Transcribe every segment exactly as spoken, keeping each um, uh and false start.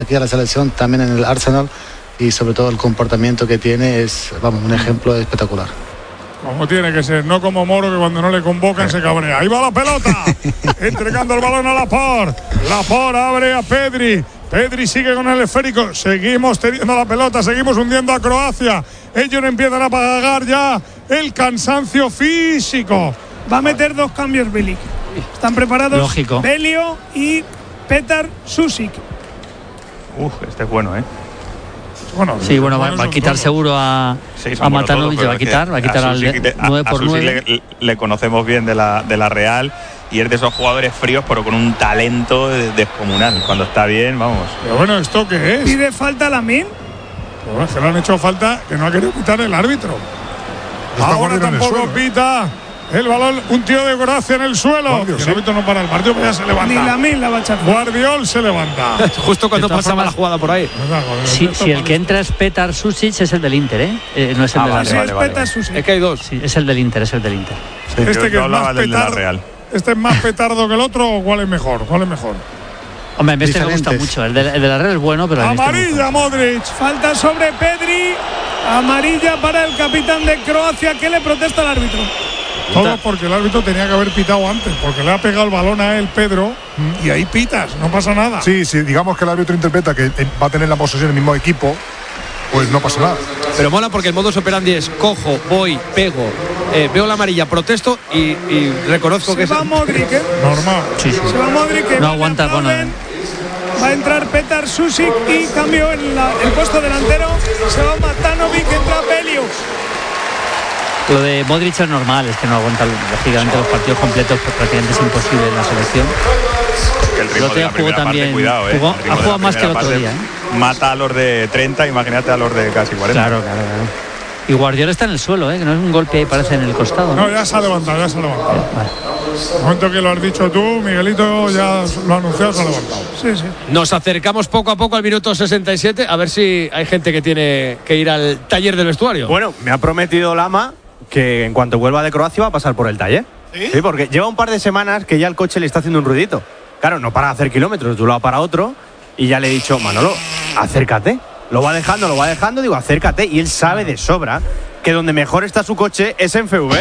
aquí a la selección, también en el Arsenal, y sobre todo el comportamiento que tiene es, vamos, un ejemplo espectacular. Como tiene que ser, no como Moro, que cuando no le convocan se cabrea. Ahí va la pelota, entregando el balón a Laporte. Laporte abre a Pedri. Pedri sigue con el esférico. Seguimos teniendo la pelota, seguimos hundiendo a Croacia. Ellos empiezan a pagar ya el cansancio físico. Va a meter dos cambios Bilic. Están preparados. Lógico. Belio y Petar Sušić. Uf, este es bueno, ¿eh? Bueno, sí, bueno, va, va a quitar seguro a, sí, a Matanovic, va a quitar, va a quitar al nueve por nueve. Le, le conocemos bien de la, de la Real y es de esos jugadores fríos, pero con un talento descomunal. Cuando está bien, vamos. Pero bueno, ¿esto qué es? ¿Pide falta a Lamine? Bueno, es que le han hecho falta que no ha querido quitar el árbitro. Está Ahora tampoco suelo, pita el balón, un tío de Croacia en el suelo. Guardiol, el sí. árbitro no para el partido, pero ya se levanta. Ni Lamine la va a echar. Guardiol se levanta. Justo cuando De todas pasaba formas, la jugada por ahí. Si sí, sí, el que entra es Petar Sušić, es el del Inter, ¿eh? eh no es el Ah, de la vale, Real. vale, vale. Petar Sušić. Es que hay dos. Sí, es el del Inter, es el del Inter. Sí. Este Yo, que yo es más hablaba del de la petardo. Real. ¿Este es más petardo que el otro o cuál es mejor? ¿Cuál es mejor? Hombre, a mí este me gusta Diferentes. mucho. El de, el de la Real es bueno, pero a mí este me gusta. Amarilla, Modric. Falta sobre Pedri. Amarilla para el capitán de Croacia, que le protesta al árbitro. Todo porque el árbitro tenía que haber pitado antes, porque le ha pegado el balón a él, Pedro, y ahí pitas, no pasa nada. Sí, sí, digamos que el árbitro interpreta que va a tener la posesión el mismo equipo, pues no pasa nada. Pero mola porque el modus operandi es cojo, voy, pego, eh, veo la amarilla, protesto y, y reconozco Se que es. va Modric, ¿eh? Normal. Sí, sí. Se va Modric. que No le aguanta, aplauden. bueno, Va a entrar Petar Sušić y cambio en la, el puesto delantero. Se va Matanovic, entra Belio. Lo de Modric es normal, es que no aguanta lógicamente los partidos completos, pues prácticamente es imposible en la selección. Que el ritmo El otro de día la jugó primera también, parte, cuidado, eh. jugó- El ritmo ha de jugado la más que el primera otro parte día, ¿eh? Mata a los de treinta, imagínate a los de casi cuarenta. Claro, claro, claro. Y Guardiola está en el suelo, ¿eh? Que no es un golpe ahí, parece en el costado, ¿no? No, ya se ha levantado, ya se ha levantado. Vale. El momento que lo has dicho tú, Miguelito ya lo ha anunciado, se ha levantado. Sí, sí. Nos acercamos poco a poco al minuto sesenta y siete, a ver si hay gente que tiene que ir al taller del vestuario. Bueno, me ha prometido Lama que en cuanto vuelva de Croacia va a pasar por el taller. ¿Sí? Sí, porque lleva un par de semanas que ya el coche le está haciendo un ruidito. Claro, no para hacer kilómetros de un lado para otro. Y ya le he dicho, Manolo, acércate. Lo va dejando, lo va dejando, digo, acércate. Y él sabe de sobra que donde mejor está su coche es en F V.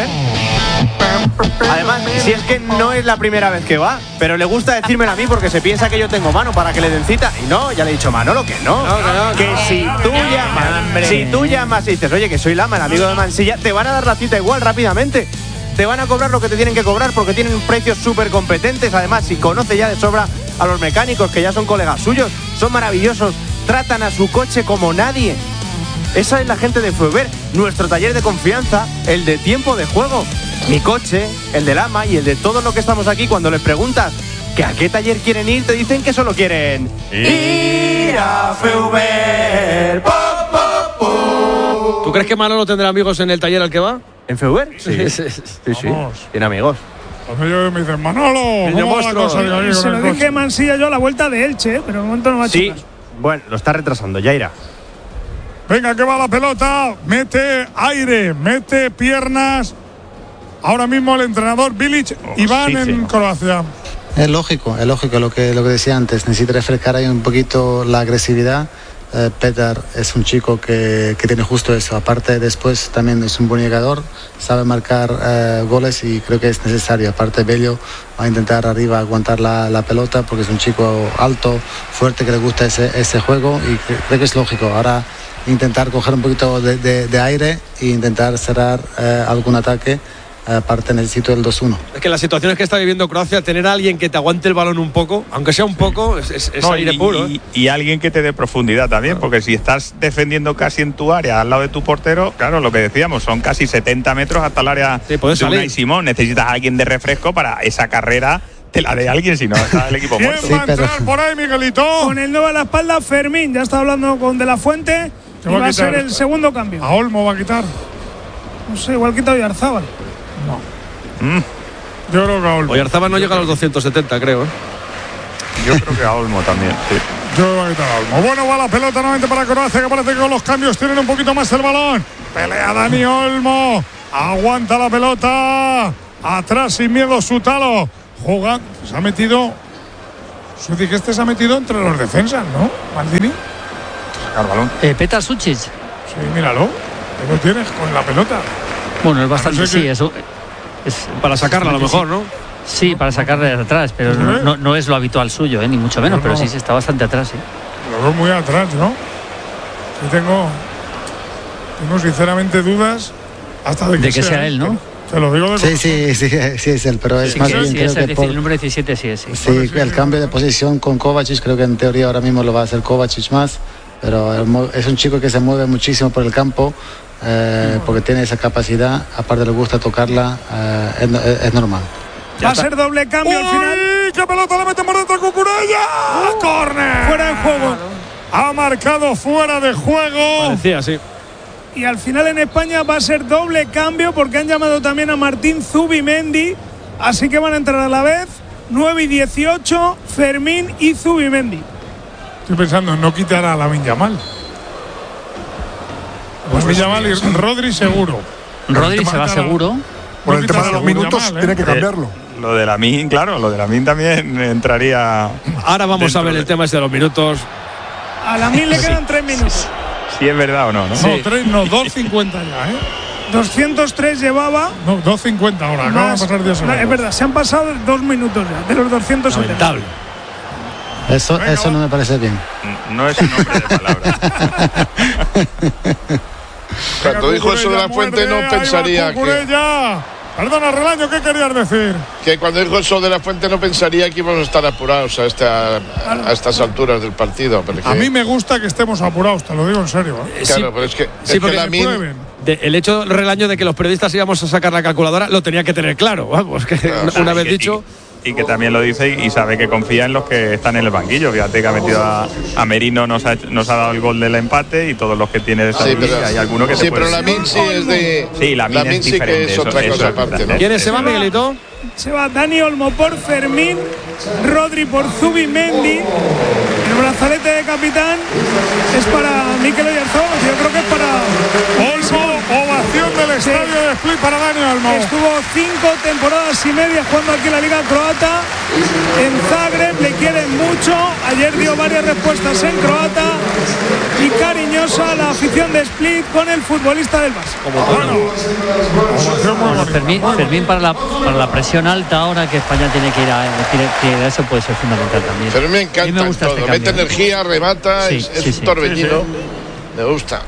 Además, si es que no es la primera vez que va, pero le gusta decírmelo a mí porque se piensa que yo tengo mano para que le den cita. Y no, ya le he dicho, Manolo, que no. No, que no, que no. si tú llamas, si tú llamas y dices, oye, que soy Lama, el amigo de Mansilla, te van a dar la cita igual rápidamente. Te van a cobrar lo que te tienen que cobrar porque tienen precios súper competentes. Además, si conoce ya de sobra a los mecánicos que ya son colegas suyos, son maravillosos, tratan a su coche como nadie. Esa es la gente de Feuber, nuestro taller de confianza, el de tiempo de juego. Mi coche, el del Lama y el de todos los que estamos aquí, cuando les preguntas que a qué taller quieren ir, te dicen que solo quieren ir a Feuber. Po, po, po. ¿Tú crees que Manolo tendrá amigos en el taller al que va? ¿En Feuber? Sí, Sí, sí, sí. sí. Vamos. Tiene amigos. Cuando ellos me dicen, Manolo, Niño ¿cómo va la monstruo. cosa? Digo, aquí Se con lo el dije coche. a Mansilla yo a la vuelta de Elche, ¿eh? Pero de momento no va a Sí, chocar. bueno, lo está retrasando, ya irá. Venga, que va la pelota, mete aire, mete piernas. Ahora mismo el entrenador Bilic y van sí, en sí. Croacia. Es lógico, es lógico lo que, lo que decía antes. Necesita refrescar ahí un poquito la agresividad. Eh, Petar es un chico que, que tiene justo eso. Aparte, después también es un buen llegador, sabe marcar eh, goles y creo que es necesario. Aparte, Bello va a intentar arriba aguantar la, la pelota porque es un chico alto, fuerte, que le gusta ese, ese juego y cre- creo que es lógico. Ahora intentar coger un poquito de, de, de aire e intentar cerrar eh, algún ataque. Aparte necesito el dos uno. Es que las situaciones que está viviendo Croacia, tener a alguien que te aguante el balón un poco, aunque sea un poco, es, es, es No, aire y, puro. ¿eh? y, y alguien que te dé profundidad también, porque si estás defendiendo casi en tu área, al lado de tu portero, claro, lo que decíamos, son casi setenta metros hasta el área Sí, puedes de Unai salir. Simón. Necesitas a alguien de refresco para esa carrera, te la de alguien, si no está el equipo ¿Quién muerto. va a pero- entrar por ahí, Miguelito? Con el nueve a la espalda, Fermín ya está hablando con De La Fuente. Se Y va a va a quitar. ser el segundo cambio. A Olmo va a quitar. No sé, igual quita Oyarzábal. Yo creo que a Olmo. Oyarzabal no llega a los doscientos setenta, creo. ¿eh? Yo creo que a Olmo también, sí. Yo voy a quitar a Olmo. Bueno, va la pelota nuevamente para Croacia, que parece que con los cambios tienen un poquito más el balón. Pelea Dani Olmo. Aguanta la pelota. Atrás sin miedo Sutalo. Jugando. Se ha metido Susi, que este se ha metido entre los defensas, ¿no? Maldini. Sacar balón. Eh, Petar Sucic. Sí, míralo. Ahí lo tienes con la pelota. Bueno, es bastante, no sé sí, que- eso. Es, Para sacarla a lo mejor, ¿no? Sí, para sacarle de atrás, pero ¿Sí? no, no, no es lo habitual suyo, ¿eh? Ni mucho menos, No, pero no. sí, sí está bastante atrás, ¿eh? Lo veo muy atrás, ¿no? Sí tengo, tengo sinceramente dudas hasta de que, De que sea él, ¿no? Te lo digo de Sí, sí, sí, sí es él, pero es Sí, más sí, bien sí, creo es el, que dieci- por, el número diecisiete, sí, es, sí. sí, el cambio de posición con Kovacic, creo que en teoría ahora mismo lo va a hacer Kovacic más, pero el mo- es un chico que se mueve muchísimo por el campo, eh, porque tiene esa capacidad, aparte le gusta tocarla, eh, es, no- es- es normal. Va a ser doble cambio al final. ¡Uy! ¡Qué pelota le meten por dentro Cucurella! ¡Córner! Fuera de juego. Ha marcado fuera de juego. Parecía, sí. Y al final en España va a ser doble cambio porque han llamado también a Martín Zubimendi. Así que van a entrar a la vez nueve y dieciocho, Fermín y Zubimendi. Estoy pensando en no quitar a Lamine Yamal. Lamine Yamal y Rodri seguro. Rodri se va Marca la- seguro. Por no el tema quitar de a los Lamine minutos, Yamal, ¿eh? tiene que cambiarlo. Eh, lo de la Min, claro, lo de la Min también entraría. Ahora vamos Dentro a ver de- el tema este de los minutos. A la mil le quedan tres minutos. Si es verdad o no, ¿no? No, tres, no, dos cincuenta ya, ¿eh? doscientos tres llevaba. No, dos cincuenta ahora, acaban de Más, pasar diez no, segundos. es verdad, se han pasado dos minutos ya, de los doscientos setenta. Lamentable. Eso, Venga, eso va. no me parece bien. No es un hombre de palabras. Cuando dijo eso de la fuente no pensaría que, que… Perdona, Relaño, ¿qué querías decir? que cuando dijo eso de la fuente no pensaría que íbamos a estar apurados a, esta, a estas alturas del partido. Porque, A mí me gusta que estemos apurados, te lo digo en serio. ¿eh? claro, Sí, pero es que, sí, es que porque la Que Min, prueben. de- el hecho relaño de que los periodistas íbamos a sacar la calculadora lo tenía que tener claro. Vamos, que una, una Y vez que- dicho. Y, y que también lo dice y, y sabe que confía en los que están en el banquillo. Fíjate que ha metido a, a Merino, nos ha, nos ha dado el gol del empate y todos los que tiene de esa sí, pero, hay alguno que sí, te puede pero la Min sí es de. Sí, la Min es sí diferente, que es eso- otra eso cosa es verdad. aparte, ¿no? ¿Quiénes se van, Miguelito? Se va Dani Olmo por Fermín, Rodri por Zubimendi. El brazalete de capitán es para Mikel Oyarzabal. Yo creo que es para Olmo, ovación del estadio de Split para Dani Olmo. Estuvo cinco temporadas y media jugando aquí en la Liga Croata. En Zagreb le quieren mucho. Ayer dio varias respuestas en croata. Y cariñosa la afición de Split con el futbolista del Barça. Bueno, ovación muy Bueno, bonita. Fermín, Muy Fermín para, la, para la presión alta ahora que España tiene que ir a, tiene que ir a eso puede ser fundamental también. Pero me A mí encanta gusta todo. este Mete cambio. energía, remata, Sí, es, es sí, un sí. torbellino. Me gusta.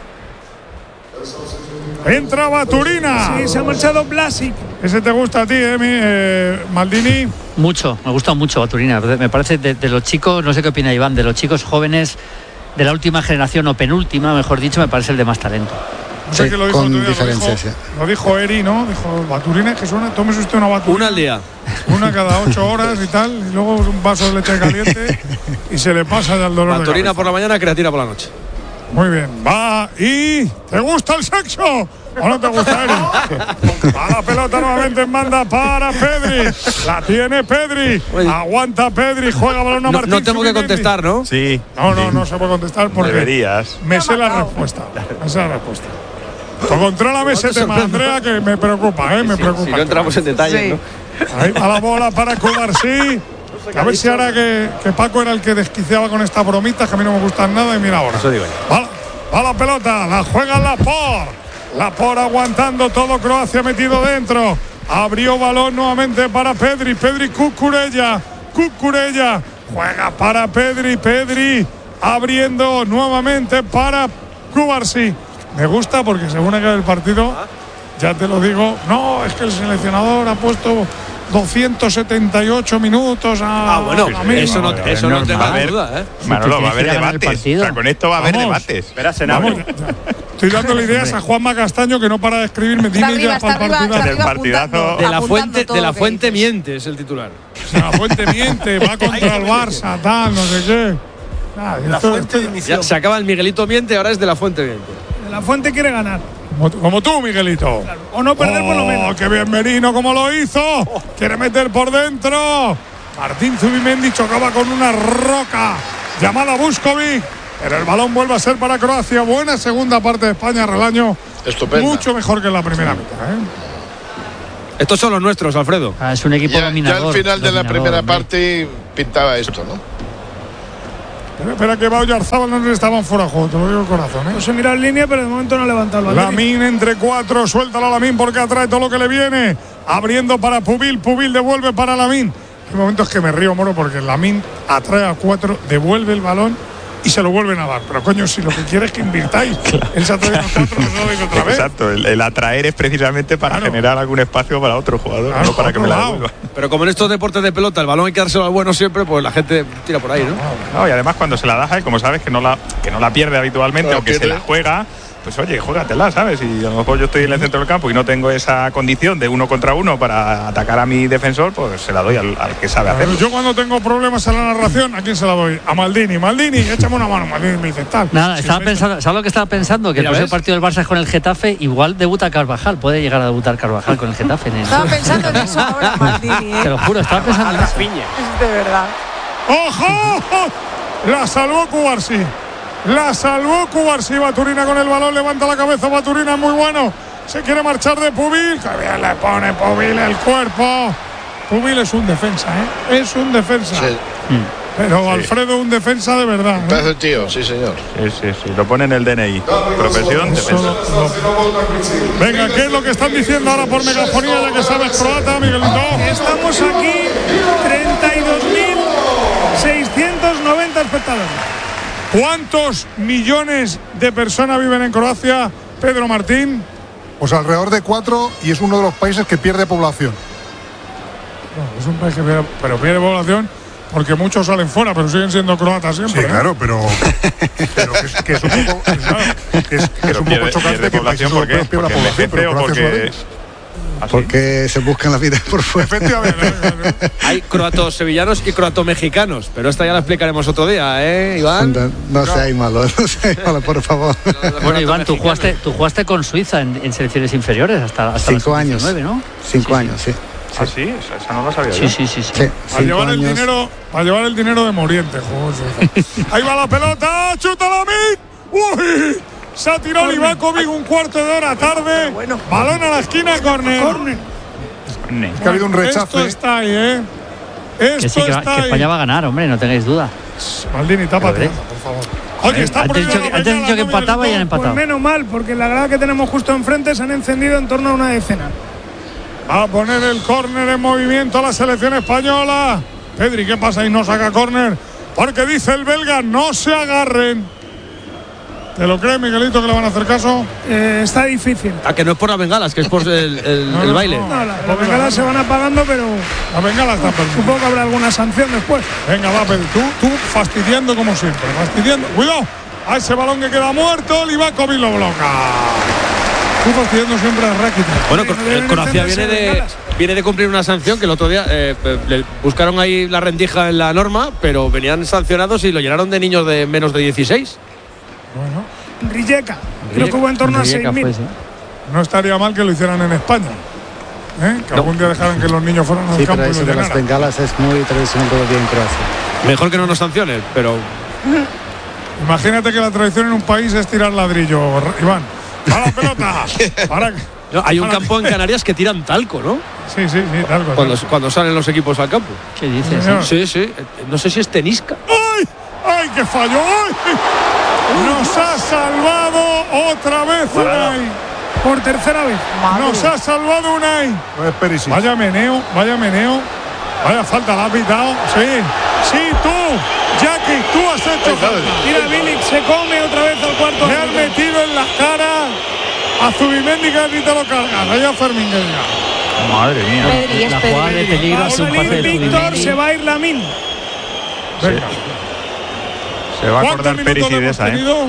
Entra Baturina. Sí, se ha marchado Blasic. Ese te gusta a ti, eh, mi, eh, Maldini. Mucho, me gusta mucho Baturina. Me parece de, de los chicos, no sé qué opina Iván, de los chicos jóvenes de la última generación o penúltima, mejor dicho, me parece el de más talento. No sé Sí, quién lo dijo con otro día, lo diferencia, dijo, sí. lo dijo Eri, ¿no? Dijo, Baturina, que suena, tómese usted una baturina. Una al día. Una cada ocho horas y tal, y luego un vaso de leche caliente y se le pasa ya el dolor de Baturina cabeza. por la mañana, creatina por la noche. Muy bien, va y ¿te gusta el sexo? ¿O no te gusta, Eri? Va la pelota nuevamente en banda para Pedri. La tiene Pedri. Oye. Aguanta Pedri, juega balón a No, Martín no tengo que Zubimendi. contestar, ¿no? Sí. No, no, sí. no se puede contestar porque Deberías. me sé la respuesta. Me sé la respuesta. Contrólame ese tema, Andrea, que me preocupa, ¿eh? Me preocupa. Si no entramos en detalles, ¿no? Ahí va la bola para Cubarsí. A ver si ahora que, que Paco era el que desquiciaba con estas bromitas, que a mí no me gustan nada, y mira ahora. Eso digo yo. Va, va la pelota, la juega Lapor. Lapor aguantando todo, Croacia metido dentro. Abrió balón nuevamente para Pedri. Pedri Cucurella. Cucurella. Juega para Pedri. Pedri abriendo nuevamente para Cubarsí. Me gusta porque según acabe el partido, ya te lo digo, no, es que el seleccionador ha puesto doscientos setenta y ocho minutos a, Ah, bueno, a mí. eso no, eso no Va tengo a haber, duda, ¿eh? Manolo, va a haber tienes que ganar el debates. partido. O sea, con esto va a haber Vamos. debates. Vamos, estoy dándole ideas a Juanma Castaño que no para de escribirme. Está Dime arriba, ideas está para el arriba, está partidazo. Del arriba partidazo. apuntando, De la apuntando fuente, todo de la lo que fuente dices. miente es el titular. La Fuente miente, va contra el Barça, tal, no sé qué. Nada, esto- esto- Ya se acaba el Miguelito miente, ahora es de la fuente miente. De la Fuente quiere ganar. como, como tú, Miguelito. O no perder por lo menos. ¡Oh, qué bien Merino como lo hizo! Quiere meter por dentro. Martín Zubimendi chocaba con una roca llamada Buskovic. Pero el balón vuelve a ser para Croacia. Buena segunda parte de España, Relaño. Estupenda. Mucho mejor que en la primera mitad, ¿eh? Estos son los nuestros, Alfredo. Ah, es un equipo Ya, ya dominador. al final de la dominador, primera hombre. parte pintaba esto, ¿no? Pero espera que va Oyarzábal, no le estaban fuera de juego, te lo digo de corazón, ¿eh? No se mira en línea, pero de momento no ha levantado el balón. Lamín entre cuatro, suéltalo a Lamín porque atrae todo lo que le viene. Abriendo para Pubil, Pubil devuelve para Lamín. Hay momentos que me río, Moro, porque Lamín atrae a cuatro, devuelve el balón y se lo vuelven a dar. Pero coño, si lo que quiere es que invirtáis, él se atrae a cuatro, no lo deis otra vez. Exacto, el, el atraer es precisamente para Claro. generar algún espacio para otro jugador, Claro, no para que me la otro lado. devuelva. Pero como en estos deportes de pelota el balón hay que dárselo al bueno siempre, pues la gente tira por ahí, ¿no? No, y además cuando se la das, y como sabes que no la, que no la pierde habitualmente, No la o que se pierde. la juega, pues oye, juégatela, ¿sabes? Y a lo mejor yo estoy en el centro del campo y no tengo esa condición de uno contra uno para atacar a mi defensor, pues se la doy al, al que sabe hacerlo. Yo cuando tengo problemas en la narración, ¿a quién se la doy? A Maldini. Maldini, échame una mano. Maldini me dice tal. Nada, Si estaba me- pensando, ¿sabes lo que estaba pensando? Que el Mira, próximo ¿ves? partido del Barça es con el Getafe, igual debuta Carvajal, puede llegar a debutar Carvajal con el Getafe. En el- Estaba pensando en eso ahora, Maldini, Te ¿eh? lo juro, estaba pensando en eso. Es de verdad. ¡Ojo! La salvó Cubarsi. La salvó Cubarsi. Baturina con el balón. Levanta la cabeza. Baturina muy bueno. Se quiere marchar de Pubil. Que bien le pone Pubil el cuerpo. Pubil es un defensa, ¿eh? Es un defensa. Sí. Pero Alfredo, un defensa de verdad. ¿eh? Pedazo de tío, sí, señor. Sí, sí, sí, lo pone en el D N I. Profesión, Eso defensa. lo- lo- Venga, ¿qué es lo que están diciendo ahora por megafonía ya que sabes croata, Miguelito? Estamos aquí, treinta y dos mil seiscientos noventa espectadores. ¿Cuántos millones de personas viven en Croacia, Pedro Martín? Pues alrededor de cuatro y es uno de los países que pierde población. No, es un país que pierde, pero pierde población porque muchos salen fuera, pero siguen siendo croatas Sí, siempre. ¿eh? claro, pero, pero que, es, que es un poco, que es, que es Pero un poco pierde, chocante pierde que población países porque, europeos pierdan porque población, envejece pero o Croacia es uno de porque... ellos. ¿Así? Porque se buscan la vida por fuera. Efectivamente. Hay croatos sevillanos y croato mexicanos, pero esta ya la explicaremos otro día, ¿eh, Iván? No, no seáis malos, no seáis malos, por favor. Bueno, Iván, tú jugaste, tú jugaste con Suiza en, en selecciones inferiores hasta, hasta Cinco los años. diecinueve, ¿no? Cinco años, sí. ¿Ah, sí? Esa, esa no la sabía Sí, yo. sí, sí, sí. Sí, Para cinco llevar el años. dinero, para llevar el dinero de Moriente, jugó Suiza. Ahí va la pelota, chuta la mit. Uy, se ha tirado Livakovic un cuarto de hora tarde. Balón a la esquina, córner. Ne. Que ha habido un rechazo. Esto está ahí, ¿eh? Esto Que sí, que, está que ahí. España va a ganar, hombre, no tengáis duda. Maldini, tápate, Pero, ¿eh? por favor. Oye, está Antes poniendo dicho que- la antes bengala, dicho que ¿no, empataba y han Miguelito? empatado. Pues menos mal, porque la grada que tenemos justo enfrente se han encendido en torno a una decena. Va a poner el córner en movimiento a la selección española. Pedri, ¿qué pasa? Y no saca córner. Porque dice el belga, no se agarren. ¿Te lo crees, Miguelito, que le van a hacer caso? Eh, está difícil. A que no es por las bengalas, que es por el, el- No, el no, baile. no. No, la- las bengalas se van apagando, pero La bengala está perdida. supongo que habrá alguna sanción después. Venga, va, Pedri. Tú, tú fastidiando como siempre. Fastidiando. Cuidado. A ese balón que queda muerto, Livakovic lo bloca. Tú fastidiando siempre a Rakitic. Bueno, No Cro- deben Croacia encenderse viene de, bengalas. viene de cumplir una sanción que el otro día eh, eh, le buscaron ahí la rendija en la norma, pero venían sancionados y lo llenaron de niños de menos de dieciséis. Bueno, Rijeka, creo que hubo en torno a Rijeka seis mil. fue, sí. no estaría mal que lo hicieran en España. ¿Eh? Que algún día dejaran que los niños fueran al Sí, campo pero y eso lo de las llenaran. bengalas es muy tradicional todavía en Croacia. Mejor que no nos sancionen, pero Imagínate que la tradición en un país es tirar ladrillo, R- Iván. ¡A la pelota! Para que- no, hay un para- campo en Canarias que tiran talco, ¿no? Sí, sí, sí, tal cosa. Cuando, cuando salen los equipos al campo. ¿Qué dices? Señor. Sí, sí. Eh, No sé si es tenisca. ¡Ay! ¡Ay, que falló! ¡Ay! Nos ha salvado otra vez Unai. Por tercera vez. Nos ha salvado Unai. No es Perisic. Vaya meneo, vaya meneo. Vaya falta, la ha pitado. Sí, sí, tú, Jackie, tú has hecho falta. Mira, Bilic se come otra vez al cuarto. Le han metido en la cara a Zubimendi que ni te lo cargas. Allá Fermín que diga. Madre mía. Pedri, es La jugada de Pedri. peligro Va ha a sido un venir pase de Víctor, Zubimendi. se va a ir Lamín. Venga. Se va a ¿Cuántos acordar minutos Perisic de hemos esa, ¿eh? tenido?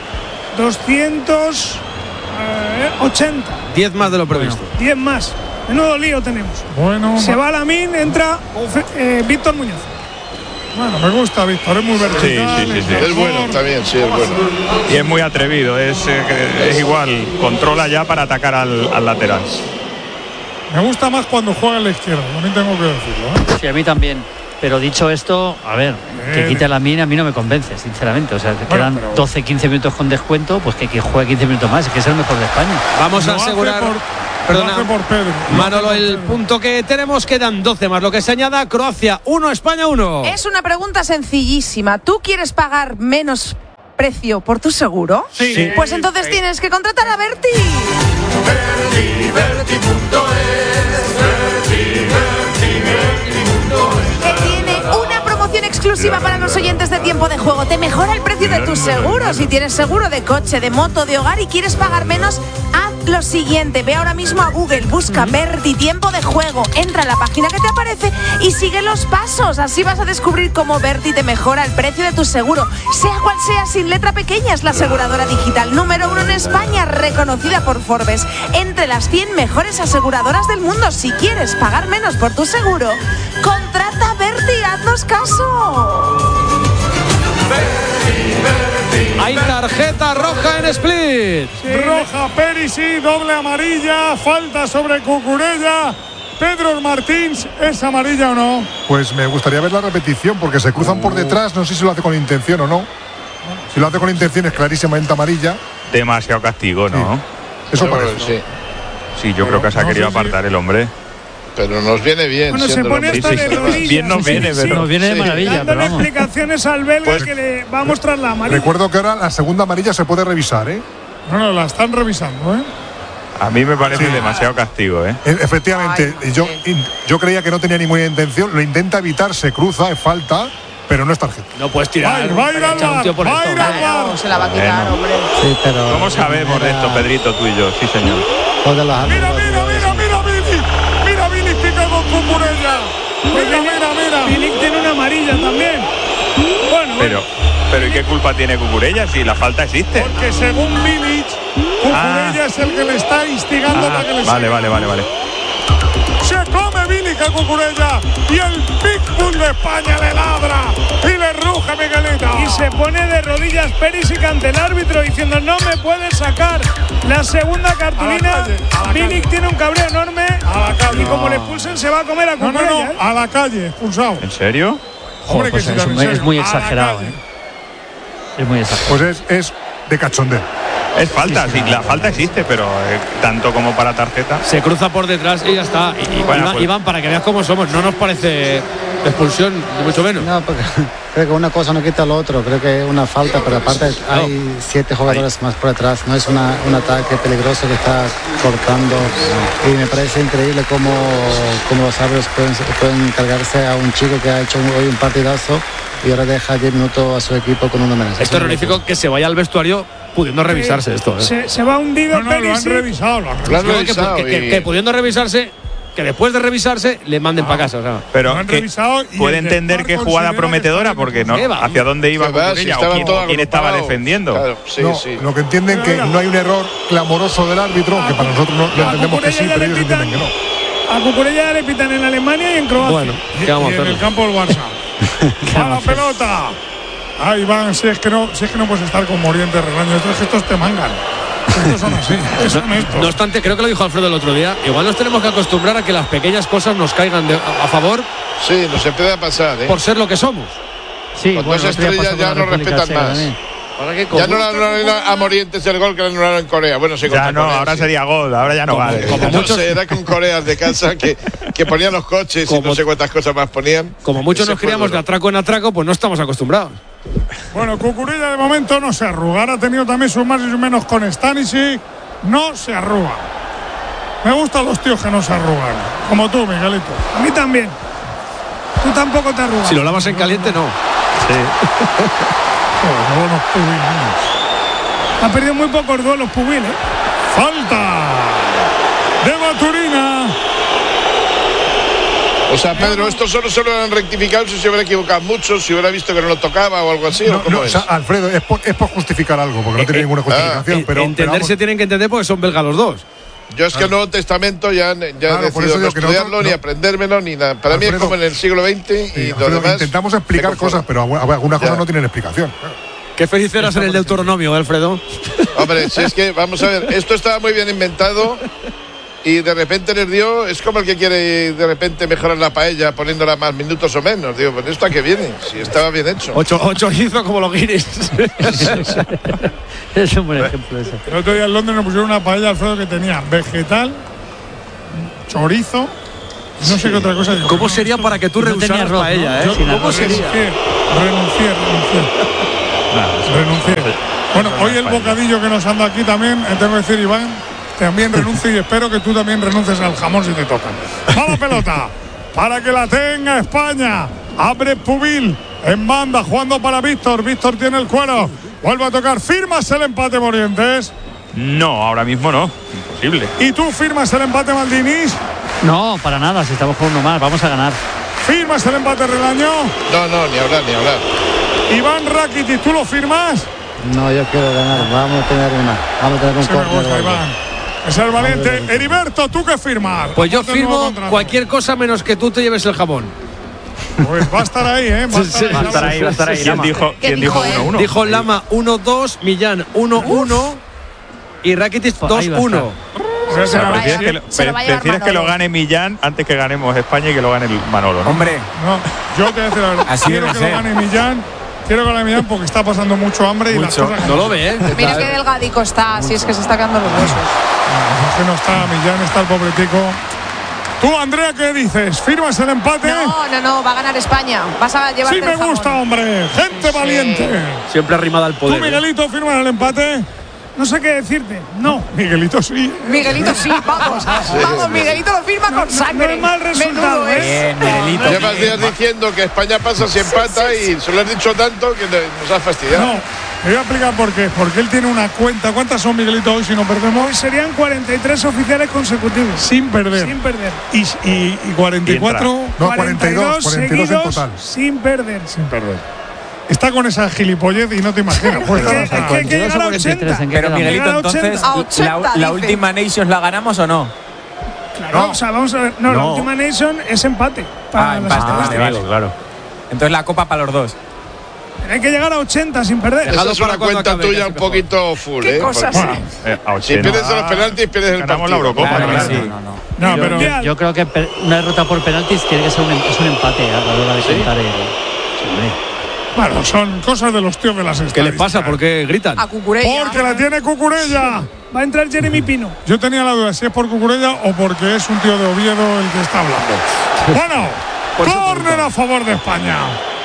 doscientos ochenta. diez más de lo previsto. diez más. Menudo lío tenemos. Bueno, Se ma- va Lamín, entra eh, Víctor Muñoz. bueno, me gusta Víctor, es muy vertical. Sí, sí, sí, sí. Es bueno también, sí, es bueno. Y es muy atrevido, es, eh, que- es igual, controla ya para atacar al, al lateral. Me gusta más cuando juega a la izquierda, también tengo que decirlo. ¿eh? Sí, a mí también. Pero dicho esto, a ver, que Eh, quite la mina a mí no me convence, sinceramente. O sea, te quedan pero- doce quince minutos con descuento, pues que, que juegue quince minutos más, es que es el mejor de España. Vamos Lo a hace asegurar. por- Perdona, Lo hace por Pedro. Manolo, el punto que tenemos, quedan doce más lo que se añada. Croacia uno, España uno. Es una pregunta sencillísima. ¿Tú quieres pagar menos precio por tu seguro? Sí. Sí. Pues entonces sí. Tienes que contratar a Berti. Berti, Berti punto es, Berti, Berti, Berti punto es. Que tiene una promoción exclusiva para los oyentes de Tiempo de Juego. Te mejora el precio de tus seguros. Si tienes seguro de coche, de moto, de hogar y quieres pagar menos, haz lo siguiente. Ve ahora mismo a Google, busca Berti Tiempo de Juego, entra a la página que te aparece y sigue los pasos. Así vas a descubrir cómo Berti te mejora el precio de tu seguro. Sea cual sea, sin letra pequeña, es la aseguradora digital número uno en España, reconocida por Forbes entre las cien mejores aseguradoras del mundo. Si quieres pagar menos por tu seguro, contrata a Berti, haznos caso. Hay tarjeta roja en Split. Sí. Roja Perisic, doble amarilla, falta sobre Cucurella. Pedro Martins, ¿es amarilla o no? Pues me gustaría ver la repetición porque se cruzan por detrás, no sé si lo hace con intención o no. Si lo hace con intención es clarísimamente amarilla. Demasiado castigo, ¿no? Sí. Eso Yo parece. creo que sí. Sí, yo creo que se ha no querido sé si- apartar el hombre. Pero nos viene bien. Bueno, se siendo pone los hasta Betis, de además. rodillas. Bien nos Sí, viene, sí, pero- Nos viene de Sí. maravilla, pero Dándole vamos. explicaciones al belga Pues- que le va a mostrar la amarilla. Recuerdo que ahora la segunda amarilla se puede revisar, ¿eh? No, no, la están revisando, ¿eh? A mí me parece demasiado castigo, ¿eh? E- Efectivamente, Ay, yo, sí. in- yo creía que no tenía ninguna intención, lo intenta evitar, se cruza, es falta, pero no es tarjeta. No puedes Va, tirar. va a ir al echar un tío bar, por va a esto. ir al bar. Claro, se la va a quitar, Bueno. hombre. Sí, pero ¿Cómo sabemos de esto, Pedrito, tú y yo? Sí, señor. Todos los Mira, árbitros, mira, mira, mira, Billy. Mira, Billy pica con Cucurella. Mira, mira, mira. Bilic tiene una amarilla también. Bueno, Pero, pero ¿y qué culpa tiene Cucurella si la falta existe? Porque según Bilic, Cucurella es el que le está instigando Ah, para que le vale, siga. vale, vale, vale. Se come Bilic a Cucurella y el Pitbull de España le ladra y le ruge Miguelito. y se pone de rodillas Perisic ante el árbitro diciendo no me puedes sacar la segunda cartulina. A la calle, a la Bilic calle. tiene un cabreo enorme A la calle. y como le pulsen se va a comer a No, no, Cucurella. no, ¿eh? a la calle, expulsado. ¿En serio? Hombre, pues que sí, es, también muy- es serio. muy A la exagerado, calle. ¿eh? Es muy exagerado. Pues es, es de cachondeo. Es falta, sí, la falta existe, pero eh, tanto como para tarjeta. Se cruza por detrás y ya está. Y, y- Bueno, Iván, pues- Iván, para que veas cómo somos, no nos parece expulsión, ni mucho menos. No, porque creo que una cosa no quita lo otro. Creo que es una falta, pero aparte hay siete jugadores más por detrás. No es una, un ataque peligroso que está cortando. Y me parece increíble cómo, cómo los árbitros pueden, pueden cargarse a un chico que ha hecho hoy un partidazo y ahora deja diez minutos a su equipo con uno menos. Esto es terrorífico que se vaya al vestuario pudiendo revisarse esto. ¿eh? Se, se va hundido No, no, lo han Perisic. revisado, lo han Lo han revisado. No, que, revisado que- que- y- que pudiendo revisarse, que después de revisarse le manden para casa. O sea. Pero Lo han que revisado y puede el del entender VAR que considera jugada que prometedora, está porque no, ¿Qué va? hacia dónde iba Que va, si Cucurella o estaban quién, todos o quién estaba agrupados. defendiendo. Claro, sí, No, sí. lo que entienden que no hay un error clamoroso del árbitro, que para nosotros no, lo A entendemos que Cucurella sí, ya pero le ellos pitan- entienden que no. A Cucurella ya le pitan en Alemania y en Croacia. Bueno, Y, ¿qué vamos y a en hacer? el campo del Barça. A la pelota. Ahí van, si es que no, si es que no puedes estar con Morientes Rebaño. Estos gestos te mangan. Estos son así. ¿Qué son estos? No obstante, creo que lo dijo Alfredo el otro día. Igual nos tenemos que acostumbrar a que las pequeñas cosas nos caigan de- a, a favor Sí, nos empieza a pasar, ¿eh? por ser lo que somos. Sí, Con bueno, dos otro día estrellas pasó ya con no la República respetan Checa más. también. Ahora que Ya no le anularon a Morientes el gol que le anularon en Corea. Bueno, sí, Ya contra no, Corea, ahora sí. sería gol, ahora ya no Como- vale. como No muchos- sé, era con Coreas de casa que, que ponían los coches y Como- no sé cuántas cosas más ponían. Como muchos Ese nos fue criamos de duro. atraco en atraco, pues no estamos acostumbrados. Bueno, Cucurella de momento no se arruga. Ahora ha tenido también sus más y sus menos con Stanisic. No se arruga. Me gustan los tíos que no se arrugan. Como tú, Miguelito. A mí también. Tú tampoco te arrugas. Si lo lavas en caliente, no. Joder, qué buenos pubines. Ha perdido muy pocos duelos Pubil, ¿eh? Falta de Maturina. O sea, Pedro, esto solo se lo han rectificado si se hubiera equivocado mucho, si hubiera visto que no lo tocaba o algo así. No, ¿o cómo no, o es? sea, Alfredo, es por, es por justificar algo, porque no tiene ninguna justificación. Eh, pero, pero Entenderse vamos, tienen que entender porque son belgas los dos. Yo es que el Nuevo Testamento ya, ya Claro, he por decidido eso no digo que estudiarlo, nosotros ni no- aprendérmelo, ni nada. Para mí es Alfredo, como en el siglo veinte sí, y lo Alfredo, demás. intentamos explicar me conformo. cosas, pero algu- algunas cosas Ya. no tienen explicación. Qué feliz eras en el Deuteronomio, ¿eh, Alfredo. Hombre, si es que, vamos a ver, esto estaba muy bien inventado y de repente les dio, es como el que quiere de repente mejorar la paella poniéndola más minutos o menos. Digo, pues esto a qué viene, si estaba bien hecho. Ocho, ocho hizo como los guiris. Es un buen ejemplo ese. El otro día en Londres nos pusieron una paella, Alfredo, que tenía vegetal, chorizo, no sé qué otra cosa. ¿Cómo no, sería para que tú no rehusaras arroz, paella, ¿no? eh? Yo, ¿Cómo sería? Renuncié, renuncié. Renuncié. Bueno, hoy el bocadillo que nos anda aquí también, tengo que decir, Iván, también renuncio y espero que tú también renuncies al jamón si te tocan. Va la pelota, para que la tenga España. Abre Pubil en banda, jugando para Víctor. Víctor tiene el cuero. Vuelve a tocar. ¿Firmas el empate, Morientes? No, ahora mismo no. Imposible. ¿Y tú firmas el empate, Maldinis? No, para nada, si estamos con uno más, vamos a ganar. ¿Firmas el empate, Relaño? No, no, ni hablar, ni hablar. Iván Rakitic, ¿tú lo firmas? No, yo quiero ganar. Vamos a tener una. Vamos a tener un Sí me córner. gusta, Iván. Es el valiente. Heriberto, ¿tú qué firmas? Pues yo Aparte del nuevo firmo contrato. cualquier cosa menos que tú te lleves el jamón. Pues va a estar ahí, ¿eh? Va a estar, Va a estar ahí, va a estar ahí. ¿Quién Lama. dijo ¿Qué quién dijo dijo él? uno uno? Dijo Lama uno dos, Millán uno uno y Rakitic Pues dos ahí va a uno. O sea, Se lo va a Prefieres llevar- que, lo, se lo va a llevar prefieres que lo Manolo. gane Millán antes que ganemos España y que lo gane el Manolo, ¿no? Hombre, No, yo te voy a decir la verdad. Así Quiero debe que ser. lo gane Millán. Quiero que lo gane Millán porque está pasando mucho hambre y las Mucho. cosas. No lo ve, ¿eh? Mira qué delgadico está, si es que se está quedando los huesos. Es que no está Millán, está el pobre tico. Tú, Andrea, ¿qué dices? ¿Firmas el empate? No, no, no, va a ganar España. Vas a llevarte Sí me el jamón. gusta, hombre. Gente valiente. Siempre arrimada al ¿Tú, poder. ¿eh? Miguelito, firmas el empate? No sé qué decirte. No. Miguelito sí. Miguelito sí, vamos. Vamos, Miguelito lo firma con sangre. no es mal resultado, Menudo ¿eh? es. bien, Miguelito. Llevas días diciendo que España pasa si empata y se lo has dicho tanto que nos has fastidiado. No, te voy a explicar por qué. Porque él tiene una cuenta. ¿Cuántas son, Miguelito, hoy si no perdemos? Hoy serían cuarenta y tres oficiales consecutivos. Sin perder. Sin perder. Y, y, y cuarenta y cuatro No, cuarenta y dos, cuarenta y dos en seguidos total. sin perder. sin perder. Está con esa gilipollez y no te imaginas. Pues, Es que- es que hay que llegar a cuarenta y tres, ochenta. ¿en qué Pero quedamos? Miguelito, Llegar a entonces, ochenta. A ochenta, la, la dice. última Nations la ganamos o no? Claro, o sea, vamos a ver. No, la No. última Nation es empate. Para Ah, las empate, estadísticas. vale, vale. claro. Entonces la copa para los dos. Pero hay que llegar a ochenta sin perder. Dejadlo Esa es para una cuando cuenta acabe, tuya casi un mejor. poquito full, ¿Qué ¿eh? cosas? Porque Sí. Eh, a si ochenta. pierdes en los penaltis, pierdes el Ganamos la partido. Eurocopa. Claro que claro. sí. No, no. No, yo, pero yo- yo creo que per- una derrota por penaltis tiene que ser un, em- es un empate a la hora de contar el. Sí, hombre. bueno, son cosas de los tíos de las estadísticas. ¿Qué les pasa? ¿Por qué gritan? A Cucurella. Porque la tiene Cucurella. Va a entrar Jeremy Pino. Yo tenía la duda si es por Cucurella o porque es un tío de Oviedo el que está hablando. Bueno, córner a favor de España.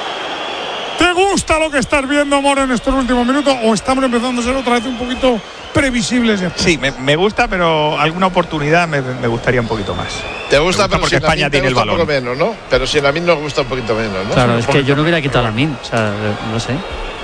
¿Te gusta lo que estás viendo, Moro, en estos últimos minutos? ¿O estamos empezando a ser otra vez un poquito previsibles? Ya? Sí, me, me gusta, pero alguna oportunidad me, me gustaría un poquito más. Te gusta, Me gusta pero porque si a España mí te tiene el gusta un poco balón. menos, ¿no? Pero si a mí nos gusta un poquito menos, ¿no? Claro, es que yo no hubiera quitado a mí. O sea, no sé.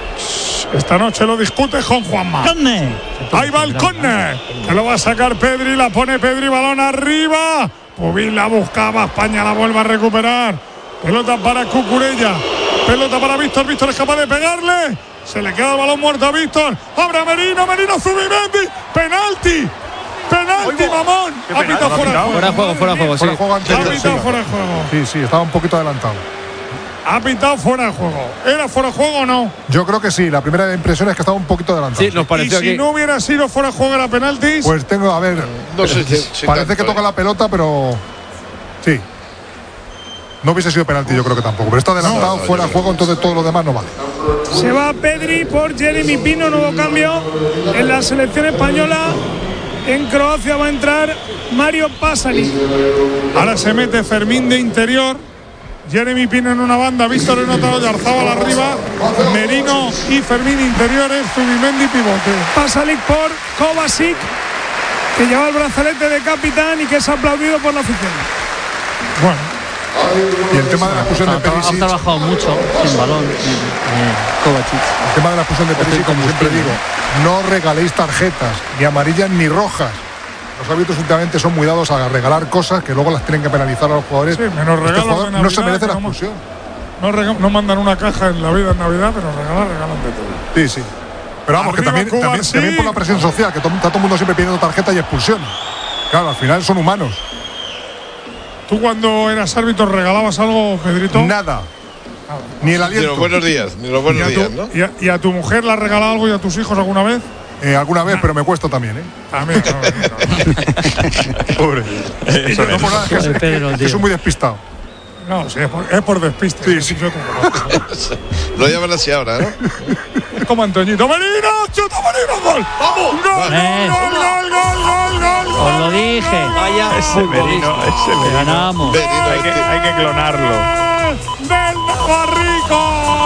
Esta noche lo discute con Juanma. ¡Conne! Ahí va el córner. Que lo va a sacar Pedri. La pone Pedri. Balón arriba. Pubil la buscaba. España la vuelve a recuperar. Pelota para Cucurella. Pelota para Víctor. Víctor es capaz de pegarle. Se le queda el balón muerto a Víctor. Abre a Merino. Merino Zubimendi. Penalti. Penalti, mamón. Ha pitado fuera de juego. Fuera de juego, fuera de juego, sí. Fuera de juego Ha anterior, pitado sí. fuera de juego. Sí, sí, estaba un poquito adelantado. Ha pitado fuera de juego. ¿Era fuera de juego o no? Yo creo que sí, la primera impresión es que estaba un poquito adelantado. Sí, nos Y pareció si aquí. no hubiera sido fuera de juego, era penaltis. Pues tengo, a ver, No sé si, si parece tanto, que toca ¿eh? la pelota, pero sí. No hubiese sido penalti, yo creo que tampoco. Pero está adelantado, No, no, fuera yo de juego, entonces todo lo demás no vale. Se va Pedri por Jeremy Pino, nuevo cambio en la selección española. En Croacia va a entrar Mario Pasalic. Ahora se mete Fermín de interior. Jeremy Pino en una banda, Víctor en otra, Oyarzábal arriba, Merino y Fermín interiores, Zubimendi pivote. Pasalic por Kovacic, que lleva el brazalete de capitán y que es aplaudido por la afición. Bueno, Y el tema de la expulsión de Ha, tra- ha Perisic, trabajado mucho sin balón. eh, Kovacic. el tema de la expulsión de Perisic, como siempre digo, no regaléis tarjetas, ni amarillas ni rojas. Los árbitros últimamente son muy dados a regalar cosas que luego las tienen que penalizar a los jugadores. sí, menos Este regalos jugador de no se Navidad, merece la que no- expulsión. no, rega- no mandan una caja en la vida en Navidad, pero regalan, regalan de todo. Sí, sí. Pero vamos, que Arriba también, también, Cubarsí. también por la presión social, que to- está todo el mundo siempre pidiendo tarjeta y expulsión. Claro, al final son humanos. ¿Tú cuando eras árbitro regalabas algo, Pedrito? Nada. Ni el Ni aliento. los buenos días, ni los ¿Y buenos a, días, tu, ¿no? y a- y a tu mujer le has regalado algo y a tus hijos alguna vez? Eh, alguna vez, pero me cuesta también, ¿eh? También. no, no, Pobre. Eso No es. por nada, es que, Joder, Pedro, es que tío. soy muy despistado. no. No, sí, es por, es por despiste. Sí, sí. Yo te conozco. Lo llaman así ahora, ¿no? Como Antoñito. ¡Merino! ¡Chuta Merino! ¡Gol! ¡Vamos! ¡Gol, Eh. gol, gol, gol, gol, gol, gol! Os lo dije. Vaya Ese Merino, ese Merino. Ganamos. Hay que, hay que clonarlo. ¡Del Navarrico!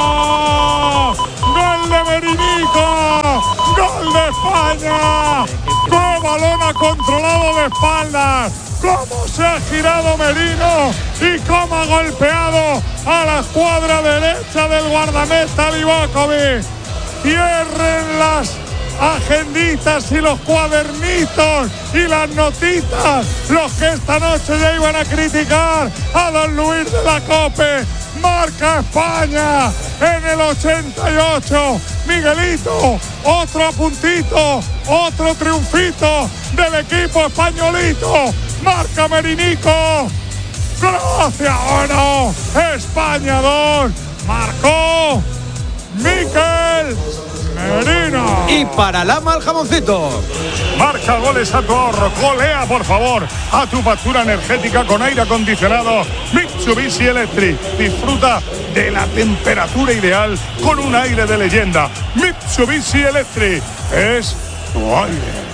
¡Gol de Merinico! ¡Gol de España! ¡Qué balón ha controlado de espaldas! ¡Cómo se ha girado Merino! ¡Y cómo ha golpeado a la escuadra derecha del guardameta Livakovic! ¡Cierren las agenditas y los cuadernitos y las notitas los que esta noche ya iban a criticar a don Luis de la Cope! Marca España en el ochenta y ocho. Miguelito, otro puntito, otro triunfito del equipo españolito. Marca Merinico. Croacia uno, España dos. Marcó Mikel Merino. Y para Lama el jamoncito. Marca goles a tu ahorro. Golea, por favor, a tu factura energética con aire acondicionado Mitsubishi Electric. Disfruta de la temperatura ideal con un aire de leyenda. Mitsubishi Electric es tu aire.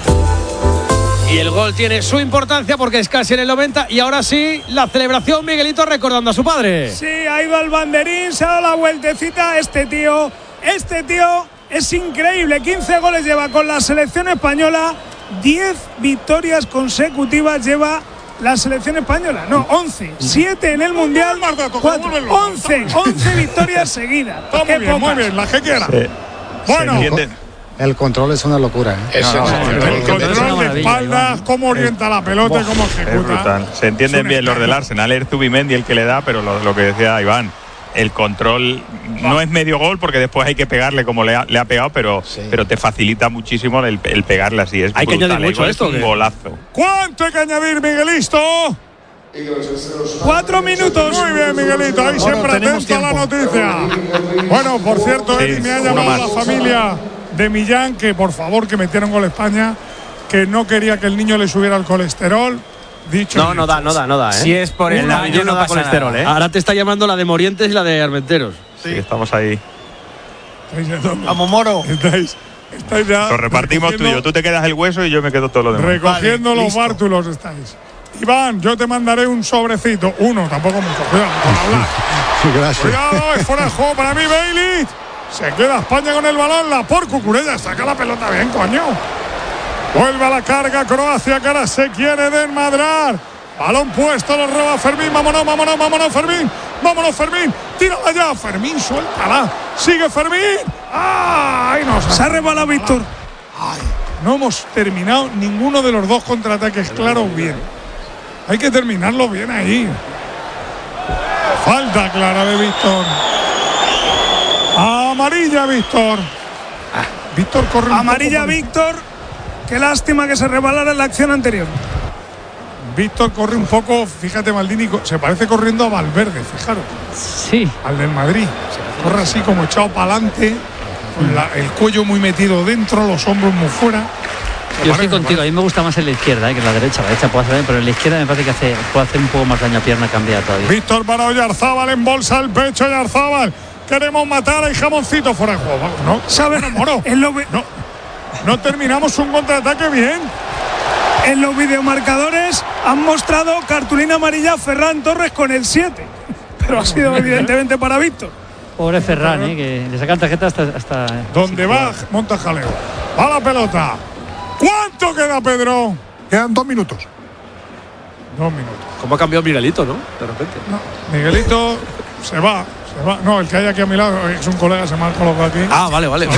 Y el gol tiene su importancia porque es casi en el noventa. Y ahora sí, la celebración, Miguelito recordando a su padre. Sí, ha ido al banderín, se ha dado la vueltecita. Este tío, este tío es increíble. quince goles lleva con la selección española. diez victorias consecutivas lleva la selección española. No, once. siete en el Mundial. cuatro, once. once victorias seguidas. Muy bien, muy bien, las que quieras. Sí. Bueno. El control es una locura, ¿eh? No, no, no, el, el control de espaldas, cómo orienta la pelota y cómo ejecuta. Es brutal. Se entienden bien los del Arsenal. Es Zubimendi el que le da, pero lo, lo que decía Iván, el control no es medio gol porque después hay que pegarle como le ha, le ha pegado, pero, sí. pero te facilita muchísimo el, el pegarle así. Es hay brutal, que añadir mucho es esto. un golazo. ¿Cuánto hay que añadir, Miguelisto? Cuatro minutos. Muy bien, Miguelito. Ahí bueno, siempre atento a la noticia. Bueno, por cierto, sí, Eddie, me ha llamado la familia de Millán que por favor que metieron gol España, que no quería que el niño le subiera el colesterol. Dicho no, no da, no da, no da, ¿eh? Si es por el niño no da colesterol, ¿eh? Ahora te está llamando la de Morientes y la de Armenteros. Sí, sí, estamos ahí. Vamos, Moro. Estáis, estáis ya. Lo repartimos tú y yo. Tú te quedas el hueso y yo me quedo todo lo demás. Recogiendo vale, los listo. Bártulos estáis. Iván, yo te mandaré un sobrecito. Uno, tampoco mucho. Cuidado, con hablar. Gracias. Cuidado, es fuera de juego para mí, Bailey. Se queda España con el balón. La por Cucurella saca la pelota bien, coño. Vuelve a la carga Croacia, que ahora se quiere desmadrar. Balón puesto, lo roba Fermín. Vámonos, vámonos, vámonos, Fermín. Vámonos, Fermín. Tírala ya, Fermín, suéltala. Sigue Fermín. ¡Ay! No, se ha rebalado Víctor. Ay, no hemos terminado ninguno de los dos contraataques claros bien. Hay que terminarlo bien ahí. Falta clara de Víctor. Amarilla, Víctor. Víctor corre. Amarilla, Víctor. Qué lástima que se rebalara en la acción anterior. Víctor corre un poco, fíjate, Maldini, se parece corriendo a Valverde, fijaros. Sí. Al del Madrid. Corre así como echado para adelante, con la, el cuello muy metido dentro, los hombros muy fuera. Yo estoy contigo, a mí me gusta más en la izquierda eh, que en la derecha. La derecha puede hacer bien, pero en la izquierda me parece que hace, puede hacer un poco más daño a pierna cambiada todavía. Víctor para Oyarzábal, en bolsa el pecho, Oyarzábal. Queremos matar al jamoncito fuera de juego. No, ¿sabes? No, Moro. No, no terminamos un contraataque bien. En los videomarcadores han mostrado cartulina amarilla a Ferran Torres con el siete. Pero ha sido evidentemente para Víctor. Pobre Ferran, eh, que le sacan tarjeta hasta... hasta Donde sí, va, monta jaleo. Va la pelota. ¿Cuánto queda, Pedro? Quedan dos minutos. Dos minutos. ¿Cómo ha cambiado Miguelito, no? De repente. No, Miguelito se va, se va. No, el que hay aquí a mi lado es un colega, se me ha colocado aquí. Ah, vale, vale.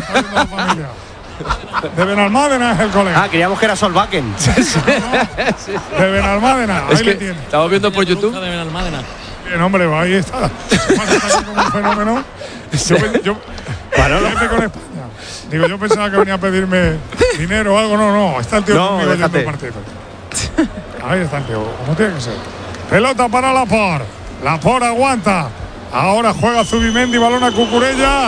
De Benalmádena es el colega. Ah, queríamos que era Solbakken. Sí, sí. No, de Benalmádena, ahí es que le tiene. Estamos viendo por YouTube. De Benalmádena. Bien, hombre, ahí está. Está como un fenómeno. Yo, yo, bueno, no. Con España. Digo, yo pensaba que venía a pedirme dinero o algo. No, no, está el tío no, conmigo yendo el partido. Ahí está el tío, como tiene que ser. Pelota para Laporte. Laporte aguanta. Ahora juega Zubimendi, balón a Cucurella.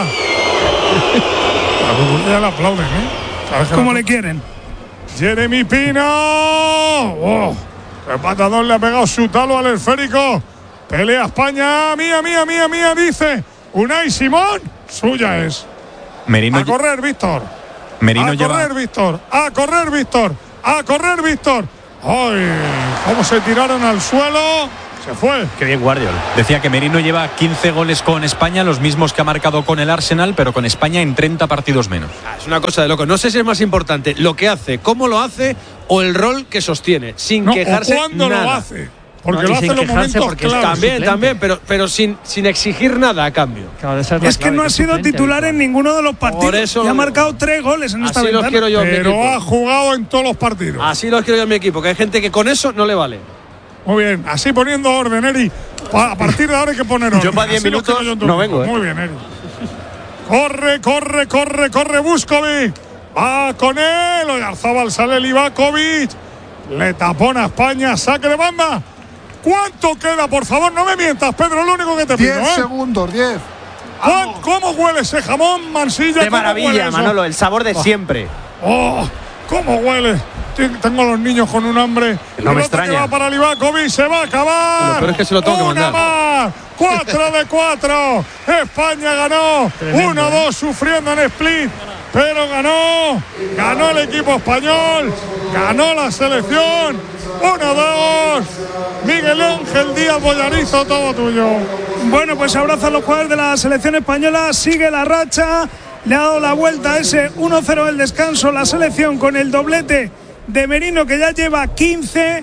A Cucurella le aplauden, ¿eh? ¿Sabes cómo le quieren? Jeremy Pino. Oh, el patadón le ha pegado su talo al esférico. Pelea España. Mía, mía, mía, mía, dice Unai Simón. Suya es. Merino a correr, Víctor. Merino a lleva... correr, Víctor. A correr, Víctor. A correr, Víctor. ¡Ay! ¿Cómo se tiraron al suelo? Se fue. Qué bien Guardiola. Decía que Merino lleva quince goles con España, los mismos que ha marcado con el Arsenal, pero con España en treinta partidos menos. Ah, es una cosa de loco. No sé si es más importante lo que hace, cómo lo hace o el rol que sostiene, sin no, quejarse o cuándo nada. lo hace. Porque No, lo hace en los momentos claves. También, también, pero, pero sin, sin exigir nada a cambio. Claro, es, es que no ha sido titular en ninguno de los partidos. Por eso, y ha marcado tres goles en esta así ventana. los quiero yo en mi Pero equipo. ha jugado en todos los partidos. Así los quiero yo en mi equipo, que hay gente que con eso no le vale. Muy bien, así poniendo orden, Eri. Pa, a partir de ahora hay que poner orden. Yo para diez minutos no vengo. ¿eh? Muy bien, Eri. Corre, corre, corre, corre, Vuskovic. Va con él. Oyarzabal sale Livakovic. Le tapona a España, saque de banda. ¿Cuánto queda? Por favor, no me mientas, Pedro, lo único que te pido. diez ¿eh? segundos, diez. ¿Cómo huele ese jamón, Mansilla? De maravilla, Manolo, el sabor de oh. siempre. Oh, ¿cómo huele? Tengo a los niños con un hambre. No me extraña. Que va para Livakovic, se va a acabar. Lo peor es que se lo tengo que Una mandar. más. Cuatro de cuatro. España ganó. Uno dos sufriendo en split. Pero ganó. Ganó el equipo español. Ganó la selección. Uno dos. Miguel Ángel Díaz Boyarizo, todo tuyo. Bueno, pues abrazan los jugadores de la selección española. Sigue la racha. Le ha dado la vuelta a ese uno cero del descanso. La selección con el doblete de Merino, que ya lleva quince.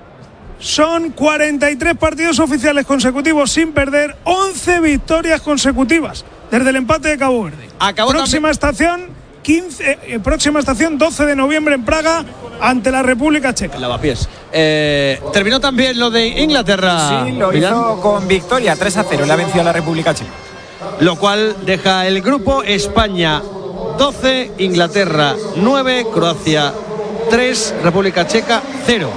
Son cuarenta y tres partidos oficiales consecutivos sin perder, once victorias consecutivas desde el empate de Cabo Verde. Acabó próxima estación quince, eh, próxima estación doce de noviembre en Praga ante la República Checa. Lavapiés. Eh, terminó también lo de Inglaterra. Sí, lo Millán. hizo con victoria tres a cero. Le ha vencido a la República Checa. Lo cual deja el grupo España doce, Inglaterra nueve, Croacia tres, República Checa cero.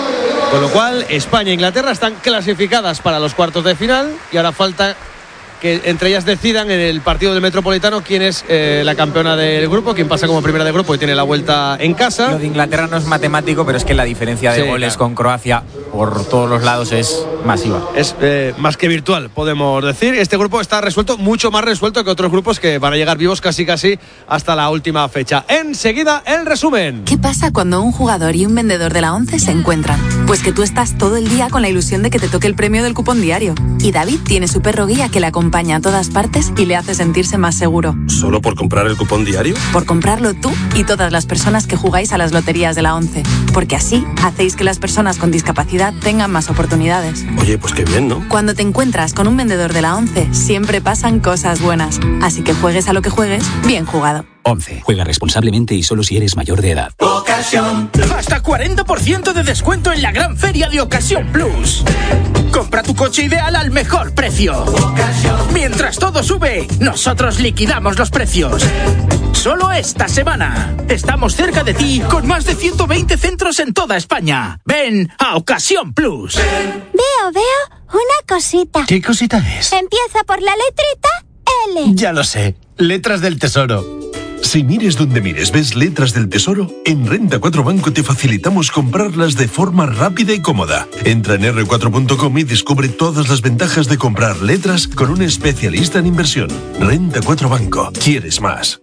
Con lo cual España e Inglaterra están clasificadas para los cuartos de final y ahora falta que entre ellas decidan en el partido del Metropolitano quién es eh, la campeona del grupo, quién pasa como primera de grupo y tiene la vuelta en casa. Lo de Inglaterra no es matemático, pero es que la diferencia de Sí, goles claro. con Croacia por todos los lados es masiva. Es eh, más que virtual, podemos decir. Este grupo está resuelto, mucho más resuelto que otros grupos que van a llegar vivos casi casi hasta la última fecha. Enseguida el resumen. ¿Qué pasa cuando un jugador y un vendedor de la ONCE se encuentran? Pues que tú estás todo el día con la ilusión de que te toque el premio del cupón diario. Y David tiene su perro guía que le acompaña a todas partes y le hace sentirse más seguro. ¿Solo por comprar el cupón diario? Por comprarlo tú y todas las personas que jugáis a las loterías de la ONCE. Porque así hacéis que las personas con discapacidad tengan más oportunidades. Oye, pues qué bien, ¿no? Cuando te encuentras con un vendedor de la ONCE, siempre pasan cosas buenas. Así que juegues a lo que juegues, bien jugado. ONCE. Juega responsablemente y solo si eres mayor de edad. Ocasión. Hasta cuarenta por ciento de descuento en la gran feria de Ocasión Plus. Compra tu coche ideal al mejor precio. Mientras todo sube, nosotros liquidamos los precios. Solo esta semana. Estamos cerca de ti con más de ciento veinte centros en toda España. Ven a Ocasión Plus. Veo, veo una cosita. ¿Qué cosita es? Empieza por la letrita L. Ya lo sé. Letras del Tesoro. Si mires donde mires ves letras del Tesoro, en Renta cuatro Banco te facilitamos comprarlas de forma rápida y cómoda. Entra en erre cuatro punto com y descubre todas las ventajas de comprar letras con un especialista en inversión. Renta cuatro Banco. ¿Quieres más?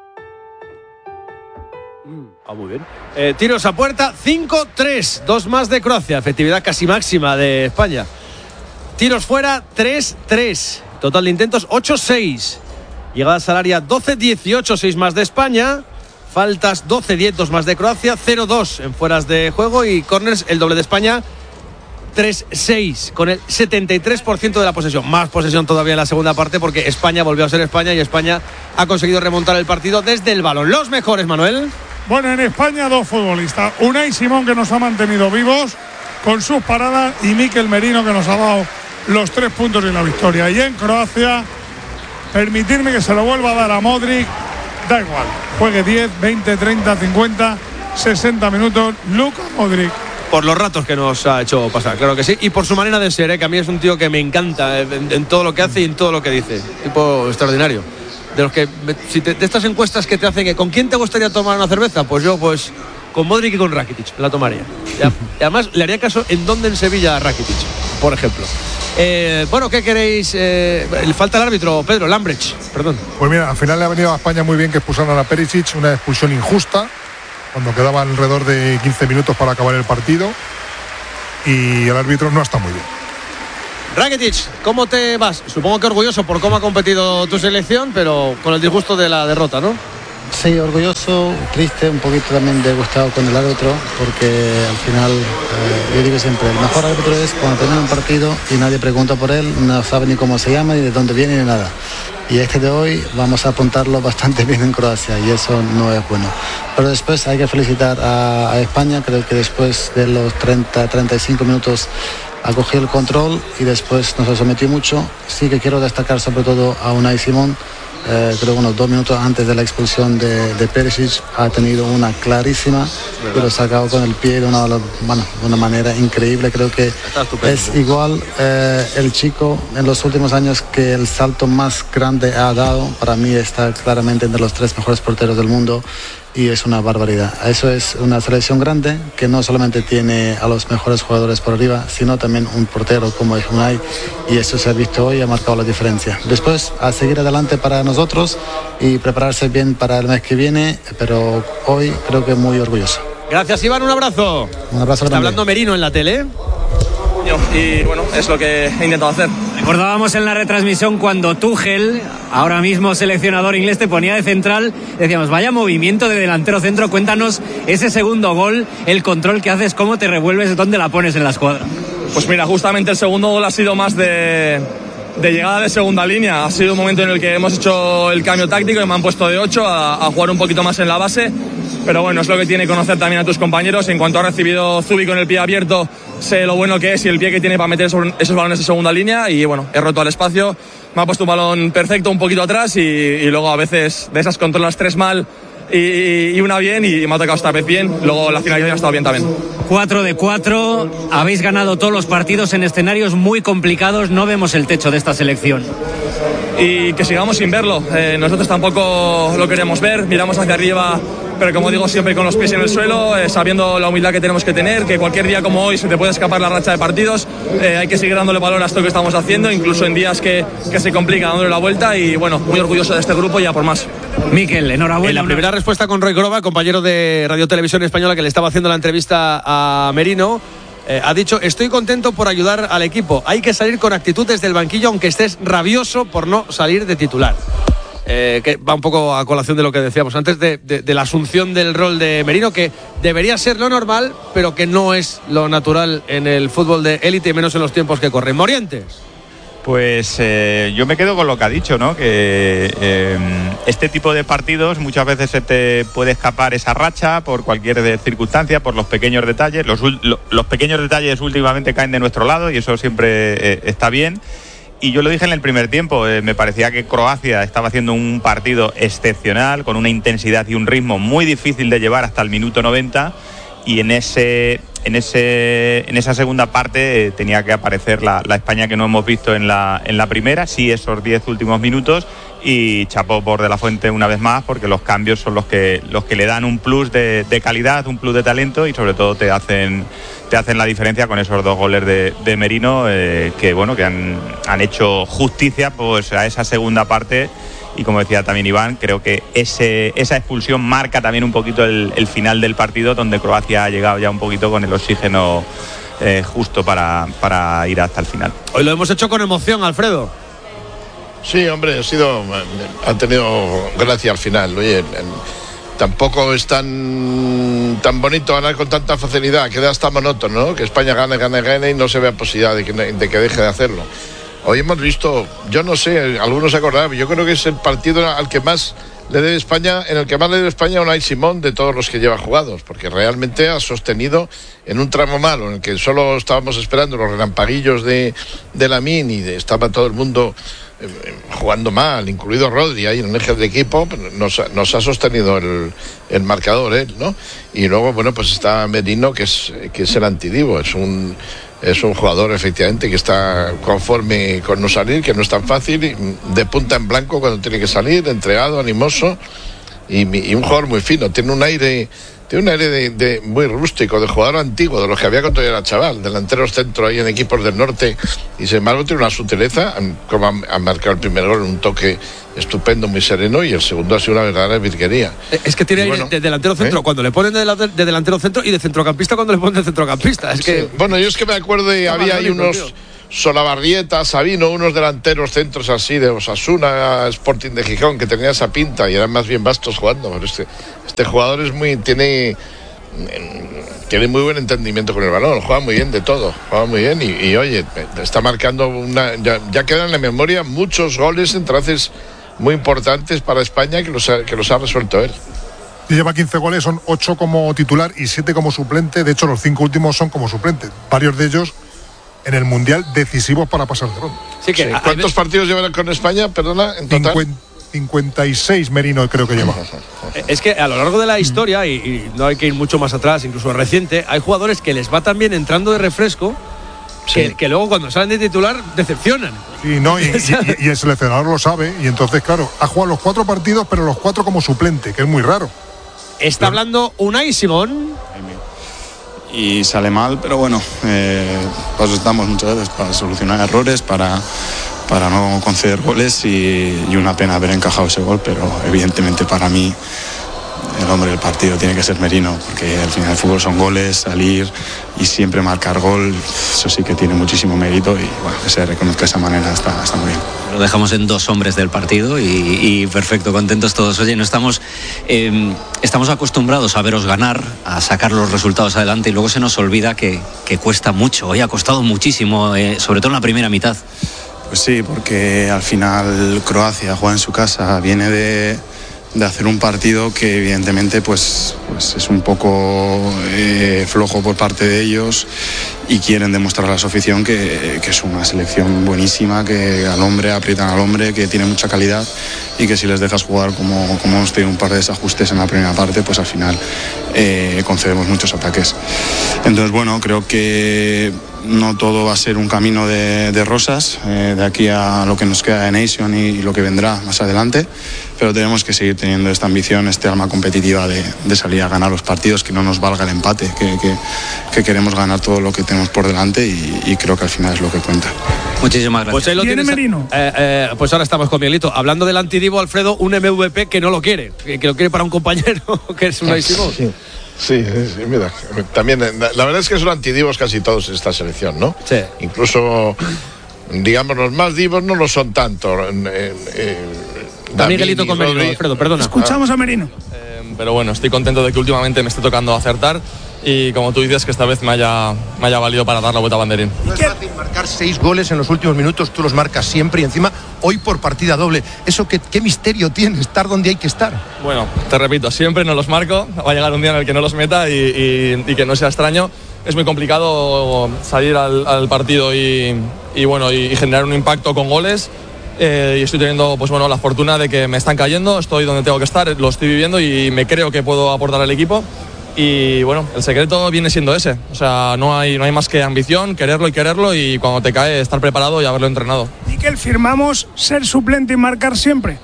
Ah, muy bien. Eh, tiros a puerta, cinco tres. Dos más de Croacia. Efectividad casi máxima de España. Tiros fuera, tres tres. Total de intentos, ocho seis. Llegadas al área, doce dieciocho, seis más de España. Faltas, doce diez, dos más de Croacia. cero dos en fueras de juego. Y corners, el doble de España, tres seis. Con el setenta y tres por ciento de la posesión. Más posesión todavía en la segunda parte porque España volvió a ser España y España ha conseguido remontar el partido desde el balón. Los mejores, Manuel. Bueno, en España dos futbolistas. Unai Simón, que nos ha mantenido vivos con sus paradas, y Mikel Merino, que nos ha dado los tres puntos y la victoria. Y en Croacia, permitirme que se lo vuelva a dar a Modric. Da igual, juegue diez, veinte, treinta, cincuenta, sesenta minutos. Luka Modric. Por los ratos que nos ha hecho pasar, claro que sí. Y por su manera de ser, ¿eh? Que a mí es un tío que me encanta en, en todo lo que hace y en todo lo que dice. Tipo extraordinario. De los que, si te, de estas encuestas que te hacen, ¿con quién te gustaría tomar una cerveza? Pues yo, pues, con Modric y con Rakitic, la tomaría. Y además, le haría caso en dónde en Sevilla a Rakitic, por ejemplo. Eh, bueno, ¿qué queréis? Eh, falta el árbitro, Pedro, Lambrecht, perdón. Pues mira, al final le ha venido a España muy bien que expulsaran a Perisic, una expulsión injusta, cuando quedaban alrededor de quince minutos para acabar el partido, y el árbitro no está muy bien. Rakitic, ¿cómo te vas? Supongo que orgulloso por cómo ha competido tu selección, pero con el disgusto de la derrota, ¿no? Sí, orgulloso, triste, un poquito también disgustado con el árbitro, porque al final, eh, yo digo siempre, el mejor árbitro es cuando termina un partido y nadie pregunta por él, no sabe ni cómo se llama, ni de dónde viene, ni nada. Y este de hoy vamos a apuntarlo bastante bien en Croacia, y eso no es bueno. Pero después hay que felicitar a, a España, creo que después de los treinta, treinta y cinco minutos ha cogido el control y después nos ha sometido mucho. Sí que quiero destacar sobre todo a Unai Simón. Eh, creo que unos dos minutos antes de la expulsión de, de Perisic ha tenido una clarísima, pero sacado con el pie de una, bueno, de una manera increíble. Creo que es igual eh, el chico en los últimos años que el salto más grande ha dado. Para mí está claramente entre los tres mejores porteros del mundo y es una barbaridad. Eso es una selección grande que no solamente tiene a los mejores jugadores por arriba, sino también un portero como es Unai, y eso se ha visto hoy y ha marcado la diferencia. Después a seguir adelante para nosotros y prepararse bien para el mes que viene, pero hoy creo que muy orgulloso. Gracias, Iván, un abrazo. Un abrazo. Está hablando Merino en la tele. Y bueno, es lo que he intentado hacer. Recordábamos en la retransmisión cuando Tuchel, ahora mismo seleccionador inglés, te ponía de central, decíamos, vaya movimiento de delantero centro. Cuéntanos ese segundo gol, el control que haces, cómo te revuelves, dónde la pones en la escuadra. Pues mira, justamente el segundo gol ha sido más de, de llegada de segunda línea. Ha sido un momento en el que hemos hecho el cambio táctico y me han puesto de ocho a, a jugar un poquito más en la base. Pero bueno, es lo que tiene conocer también a tus compañeros. En cuanto ha recibido Zubi con el pie abierto, sé lo bueno que es y el pie que tiene para meter esos balones de segunda línea. Y bueno, he roto al espacio, me ha puesto un balón perfecto un poquito atrás y, y luego a veces de esas controlas tres mal y, y una bien y me ha tocado esta vez bien. Luego la finalización ha estado bien también. cuatro de cuatro, habéis ganado todos los partidos en escenarios muy complicados. No vemos el techo de esta selección. Y que sigamos sin verlo. Eh, nosotros tampoco lo queremos ver, miramos hacia arriba, pero como digo siempre con los pies en el suelo, eh, sabiendo la humildad que tenemos que tener, que cualquier día como hoy se te puede escapar la racha de partidos. Eh, hay que seguir dándole valor a esto que estamos haciendo, incluso en días que, que se complica dándole la vuelta, y bueno, muy orgulloso de este grupo y ya por más. Miquel, enhorabuena. En la primera respuesta con Roy Grova, compañero de Radio Televisión Española que le estaba haciendo la entrevista a Merino, Eh, ha dicho, estoy contento por ayudar al equipo, hay que salir con actitud desde el banquillo aunque estés rabioso por no salir de titular. Eh, que va un poco a colación de lo que decíamos antes de, de, de la asunción del rol de Merino, que debería ser lo normal, pero que no es lo natural en el fútbol de élite, menos en los tiempos que corren. Morientes. Pues eh, yo me quedo con lo que ha dicho, ¿no? Que eh, este tipo de partidos muchas veces se te puede escapar esa racha por cualquier circunstancia, por los pequeños detalles. Los, los pequeños detalles últimamente caen de nuestro lado y eso siempre eh, está bien. Y yo lo dije en el primer tiempo, eh, me parecía que Croacia estaba haciendo un partido excepcional, con una intensidad y un ritmo muy difícil de llevar hasta el minuto noventa, y en ese... En, ese, en esa segunda parte eh, tenía que aparecer la, la España que no hemos visto en la, en la primera, sí esos diez últimos minutos, y chapó por De la Fuente una vez más, porque los cambios son los que, los que le dan un plus de, de calidad, un plus de talento, y sobre todo te hacen, te hacen la diferencia con esos dos goles de, de Merino, eh, que bueno, que han, han hecho justicia pues a esa segunda parte. Y como decía también Iván, creo que ese, esa expulsión marca también un poquito el, el final del partido, donde Croacia ha llegado ya un poquito con el oxígeno eh, justo para, para ir hasta el final. Hoy lo hemos hecho con emoción, Alfredo. Sí, hombre, ha sido, ha tenido gracia al final. Oye, tampoco es tan, tan bonito ganar con tanta facilidad, queda hasta monótono, ¿no? Que España gane, gane, gane y no se vea posibilidad de que, de que deje de hacerlo. Hoy hemos visto, yo no sé, algunos se acordarán, yo creo que es el partido al que más le debe España, en el que más le debe España a Unai Simón de todos los que lleva jugados, porque realmente ha sostenido en un tramo malo, en el que solo estábamos esperando los relampaguillos de, de Lamine y de, estaba todo el mundo eh, jugando mal, incluido Rodri ahí en el eje del equipo, nos, nos ha sostenido el, el marcador él, ¿no? Y luego, bueno, pues está Merino, que es, que es el antidivo, es un... Es un jugador efectivamente que está conforme con no salir, que no es tan fácil, de punta en blanco cuando tiene que salir, entregado, animoso, y, y un jugador muy fino, tiene un aire... Tiene un aire de, de muy rústico, de jugador antiguo, de los que había cuando yo era chaval, delanteros centro ahí en equipos del norte, y sin embargo tiene una sutileza, como ha marcado el primer gol en un toque estupendo, muy sereno, y el segundo ha sido una verdadera virguería. Es que tiene bueno, de delantero centro, ¿eh? Cuando le ponen de, de delantero centro, y de centrocampista cuando le ponen de centrocampista. Es que... Sí. Bueno, yo es que me acuerdo y había ahí unos... Tío. Solabarrieta, Sabino, unos delanteros centros así de Osasuna, Sporting de Gijón, que tenía esa pinta y eran más bien vastos jugando. Pero este, este jugador es muy, tiene, tiene muy buen entendimiento con el balón, juega muy bien de todo, juega muy bien y, y oye, está marcando una, ya, ya quedan en la memoria muchos goles en traces muy importantes para España que los ha, que los ha resuelto él. Y lleva quince goles, son ocho como titular y siete como suplente. De hecho, los cinco últimos son como suplente. Varios de ellos en el Mundial decisivos para pasar de ronda. Sí, que, sí. ¿Cuántos partidos llevan con España, perdona, en total? cincuenta y seis Merino creo que lleva. Es que a lo largo de la historia, y, y no hay que ir mucho más atrás, incluso reciente, hay jugadores que les va tan bien entrando de refresco que, sí. que luego cuando salen de titular decepcionan. Sí, no, y, y, y el seleccionador lo sabe, y entonces, claro, ha jugado los cuatro partidos, pero los cuatro como suplente, que es muy raro. Está Pero... hablando Unai Simón. Y sale mal, pero bueno, eh, pues estamos muchas veces para solucionar errores, para, para no conceder goles y, y una pena haber encajado ese gol, pero evidentemente para mí el hombre del partido tiene que ser Merino, porque al final el fútbol son goles, salir y siempre marcar gol, eso sí que tiene muchísimo mérito y bueno, que se reconozca de esa manera está, está muy bien. Lo dejamos en dos hombres del partido y, y perfecto, contentos todos. Oye, no estamos, eh, estamos acostumbrados a veros ganar, a sacar los resultados adelante y luego se nos olvida que, que cuesta mucho. Hoy ha costado muchísimo, eh, sobre todo en la primera mitad. Pues sí, porque al final Croacia juega en su casa, viene de... de hacer un partido que evidentemente pues, pues es un poco eh, flojo por parte de ellos y quieren demostrar a su afición que, que es una selección buenísima, que al hombre aprietan al hombre, que tiene mucha calidad y que si les dejas jugar como, como hemos tenido un par de desajustes en la primera parte, pues al final eh, concedemos muchos ataques. Entonces bueno, creo que no todo va a ser un camino de, de rosas eh, de aquí a lo que nos queda de Nation y, y lo que vendrá más adelante, pero tenemos que seguir teniendo esta ambición, este alma competitiva de, de salir a ganar los partidos, que no nos valga el empate, que, que, que queremos ganar todo lo que tenemos por delante y, y creo que al final es lo que cuenta. Muchísimas gracias. Pues ahí lo tienes, Merino. Eh, eh, pues ahora estamos con Miguelito. Hablando del antidivo, Alfredo, un M V P que no lo quiere, que, que lo quiere para un compañero, que es Unai Simón. Sí. Sí, sí, sí, mira, también la, la verdad es que son antidivos casi todos en esta selección, ¿no? Sí. Incluso, digamos, los más divos no lo son tanto. Eh, eh, David, Miguelito con Merino, Alfredo, perdona. Escuchamos a Merino. Eh, pero bueno, estoy contento de que últimamente me esté tocando acertar y como tú dices que esta vez me haya, me haya valido para dar la vuelta a banderín. No es fácil marcar seis goles en los últimos minutos, tú los marcas siempre y encima hoy por partida doble. Eso qué, qué misterio tiene, estar donde hay que estar. Bueno, te repito, siempre no los marco, va a llegar un día en el que no los meta y, y, y que no sea extraño. Es muy complicado salir al, al partido y, y bueno y, y generar un impacto con goles. Eh, y estoy teniendo pues bueno la fortuna de que me están cayendo, estoy donde tengo que estar, lo estoy viviendo y me creo que puedo aportar al equipo. Y bueno, el secreto viene siendo ese, o sea, no hay, no hay más que ambición, quererlo y quererlo y cuando te cae estar preparado y haberlo entrenado. Miquel, ¿firmamos ser suplente y marcar siempre?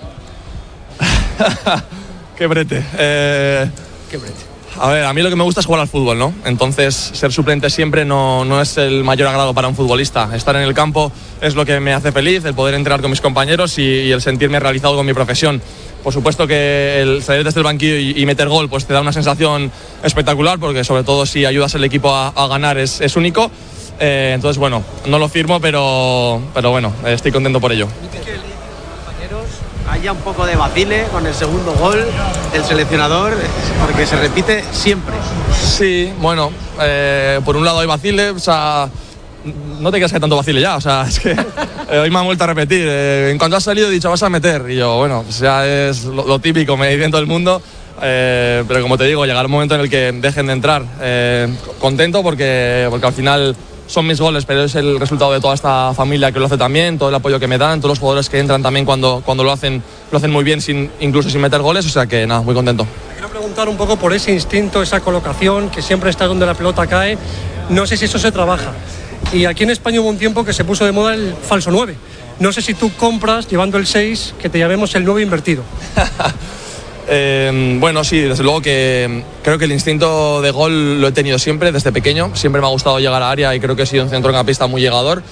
Qué brete. Eh, Qué brete. A ver, a mí lo que me gusta es jugar al fútbol, ¿no? Entonces, ser suplente siempre no, no es el mayor agrado para un futbolista. Estar en el campo es lo que me hace feliz, el poder entrenar con mis compañeros y, y el sentirme realizado con mi profesión. Por supuesto que el salir desde el banquillo y, y meter gol pues te da una sensación espectacular porque sobre todo si ayudas al equipo a, a ganar es, es único. Eh, entonces bueno, no lo firmo pero, pero bueno, estoy contento por ello. Haya un poco de vacile con el segundo gol del seleccionador porque se repite siempre. Sí, bueno, eh, por un lado hay vacile, o sea, no te creas que hay tanto vacile ya, o sea, es que eh, hoy me han vuelto a repetir, eh, en cuanto has salido he dicho vas a meter y yo, bueno, pues ya es lo, lo típico, me dicen todo el mundo, eh, pero como te digo, llegará un momento en el que dejen de entrar, eh, contento porque, porque al final son mis goles, pero es el resultado de toda esta familia que lo hace también, todo el apoyo que me dan, todos los jugadores que entran también cuando, cuando lo hacen, lo hacen muy bien, sin, incluso sin meter goles, o sea que nada, muy contento. Quiero preguntar un poco por ese instinto, esa colocación, que siempre está donde la pelota cae, no sé si eso se trabaja. Y aquí en España hubo un tiempo que se puso de moda el falso nueve. No sé si tú compras, llevando el seis, que te llamemos el nueve invertido. Eh, bueno, sí, desde luego que creo que el instinto de gol lo he tenido siempre, desde pequeño. Siempre me ha gustado llegar a área y creo que he sido un centrocampista muy llegador.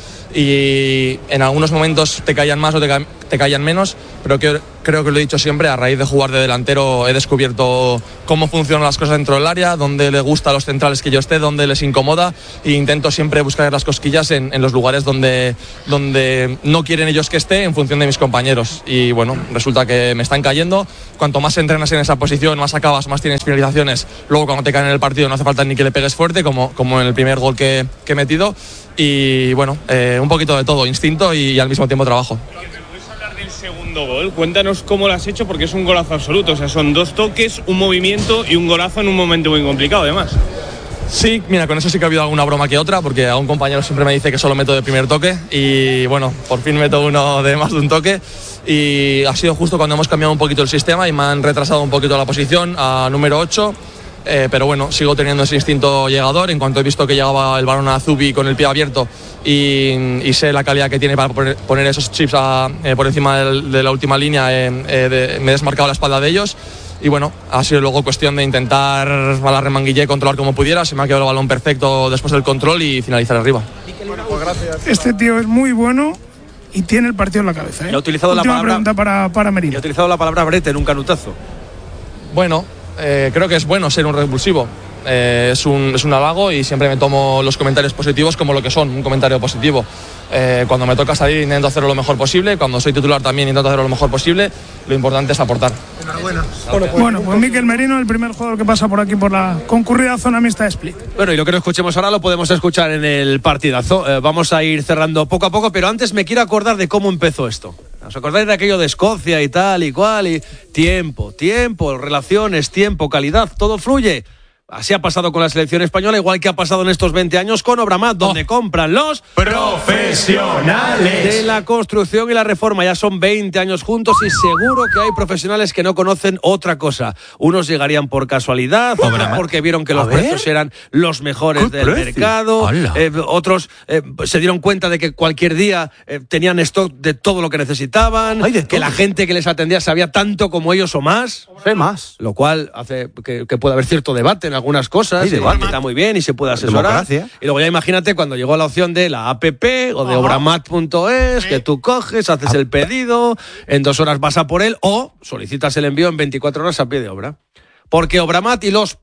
Y en algunos momentos te caían más o te, ca- te caían menos, pero que, creo que lo he dicho siempre, a raíz de jugar de delantero he descubierto cómo funcionan las cosas dentro del área, dónde les gusta a los centrales que yo esté, dónde les incomoda, e intento siempre buscar las cosquillas en, en los lugares donde, donde no quieren ellos que esté, en función de mis compañeros. Y bueno, resulta que me están cayendo. Cuanto más entrenas en esa posición, más acabas, más tienes finalizaciones. Luego cuando te caen en el partido no hace falta ni que le pegues fuerte, como, como en el primer gol que, que he metido. Y bueno, eh, un poquito de todo, instinto y, y al mismo tiempo trabajo. ¿Puedes hablar del segundo gol? Cuéntanos cómo lo has hecho, porque es un golazo absoluto. O sea, son dos toques, un movimiento y un golazo en un momento muy complicado, además. Sí, mira, con eso sí que ha habido alguna broma que otra, porque a un compañero siempre me dice que solo meto de primer toque y bueno, por fin meto uno de más de un toque y ha sido justo cuando hemos cambiado un poquito el sistema y me han retrasado un poquito la posición a número ocho. Eh, pero bueno, sigo teniendo ese instinto llegador. En cuanto he visto que llegaba el balón a Zubi con el pie abierto y, y sé la calidad que tiene para poner, poner esos chips a, eh, por encima del, de la última línea, eh, eh, de, me he desmarcado la espalda de ellos. Y bueno, ha sido luego cuestión de intentar a la remanguillé controlar como pudiera. Se me ha quedado el balón perfecto después del control y finalizar arriba. Bueno, pues gracias. Este tío es muy bueno y tiene el partido en la cabeza, ¿eh? He utilizado Última la palabra, pregunta para, para Merino. He utilizado la palabra brete en un canutazo. Bueno, eh, creo que es bueno ser un revulsivo. Eh, es, un, es un halago y siempre me tomo los comentarios positivos como lo que son, un comentario positivo. Eh, cuando me toca salir intento hacerlo lo mejor posible, cuando soy titular también intento hacerlo lo mejor posible, lo importante es aportar. Enhorabuena. Bueno, pues, bueno, pues Mikel Merino, el primer jugador que pasa por aquí por la concurrida zona mixta de Split. Bueno, y lo que no escuchemos ahora lo podemos escuchar en el partidazo. Eh, vamos a ir cerrando poco a poco, pero antes me quiero acordar de cómo empezó esto. ¿Os acordáis de aquello de Escocia y tal y cual? Y tiempo, tiempo, relaciones, tiempo, calidad, todo fluye. Así ha pasado con la selección española, igual que ha pasado en estos veinte años con Obramat, donde oh. compran los profesionales de la construcción y la reforma. Ya son veinte años juntos y seguro que hay profesionales que no conocen otra cosa. Unos llegarían por casualidad, otros porque vieron que los precios eran los mejores del precio? mercado, eh, otros eh, se dieron cuenta de que cualquier día eh, tenían stock de todo lo que necesitaban, que todo. La gente que les atendía sabía tanto como ellos o más. Sé más. Lo cual hace que, que pueda haber cierto debate en algunas cosas, sí, y está muy bien y se puede asesorar. Democracia. Y luego ya imagínate cuando llegó la opción de la app o de obramat punto es, que tú coges, haces el pedido, en dos horas vas a por él o solicitas el envío en veinticuatro horas a pie de obra. Porque Obramat y los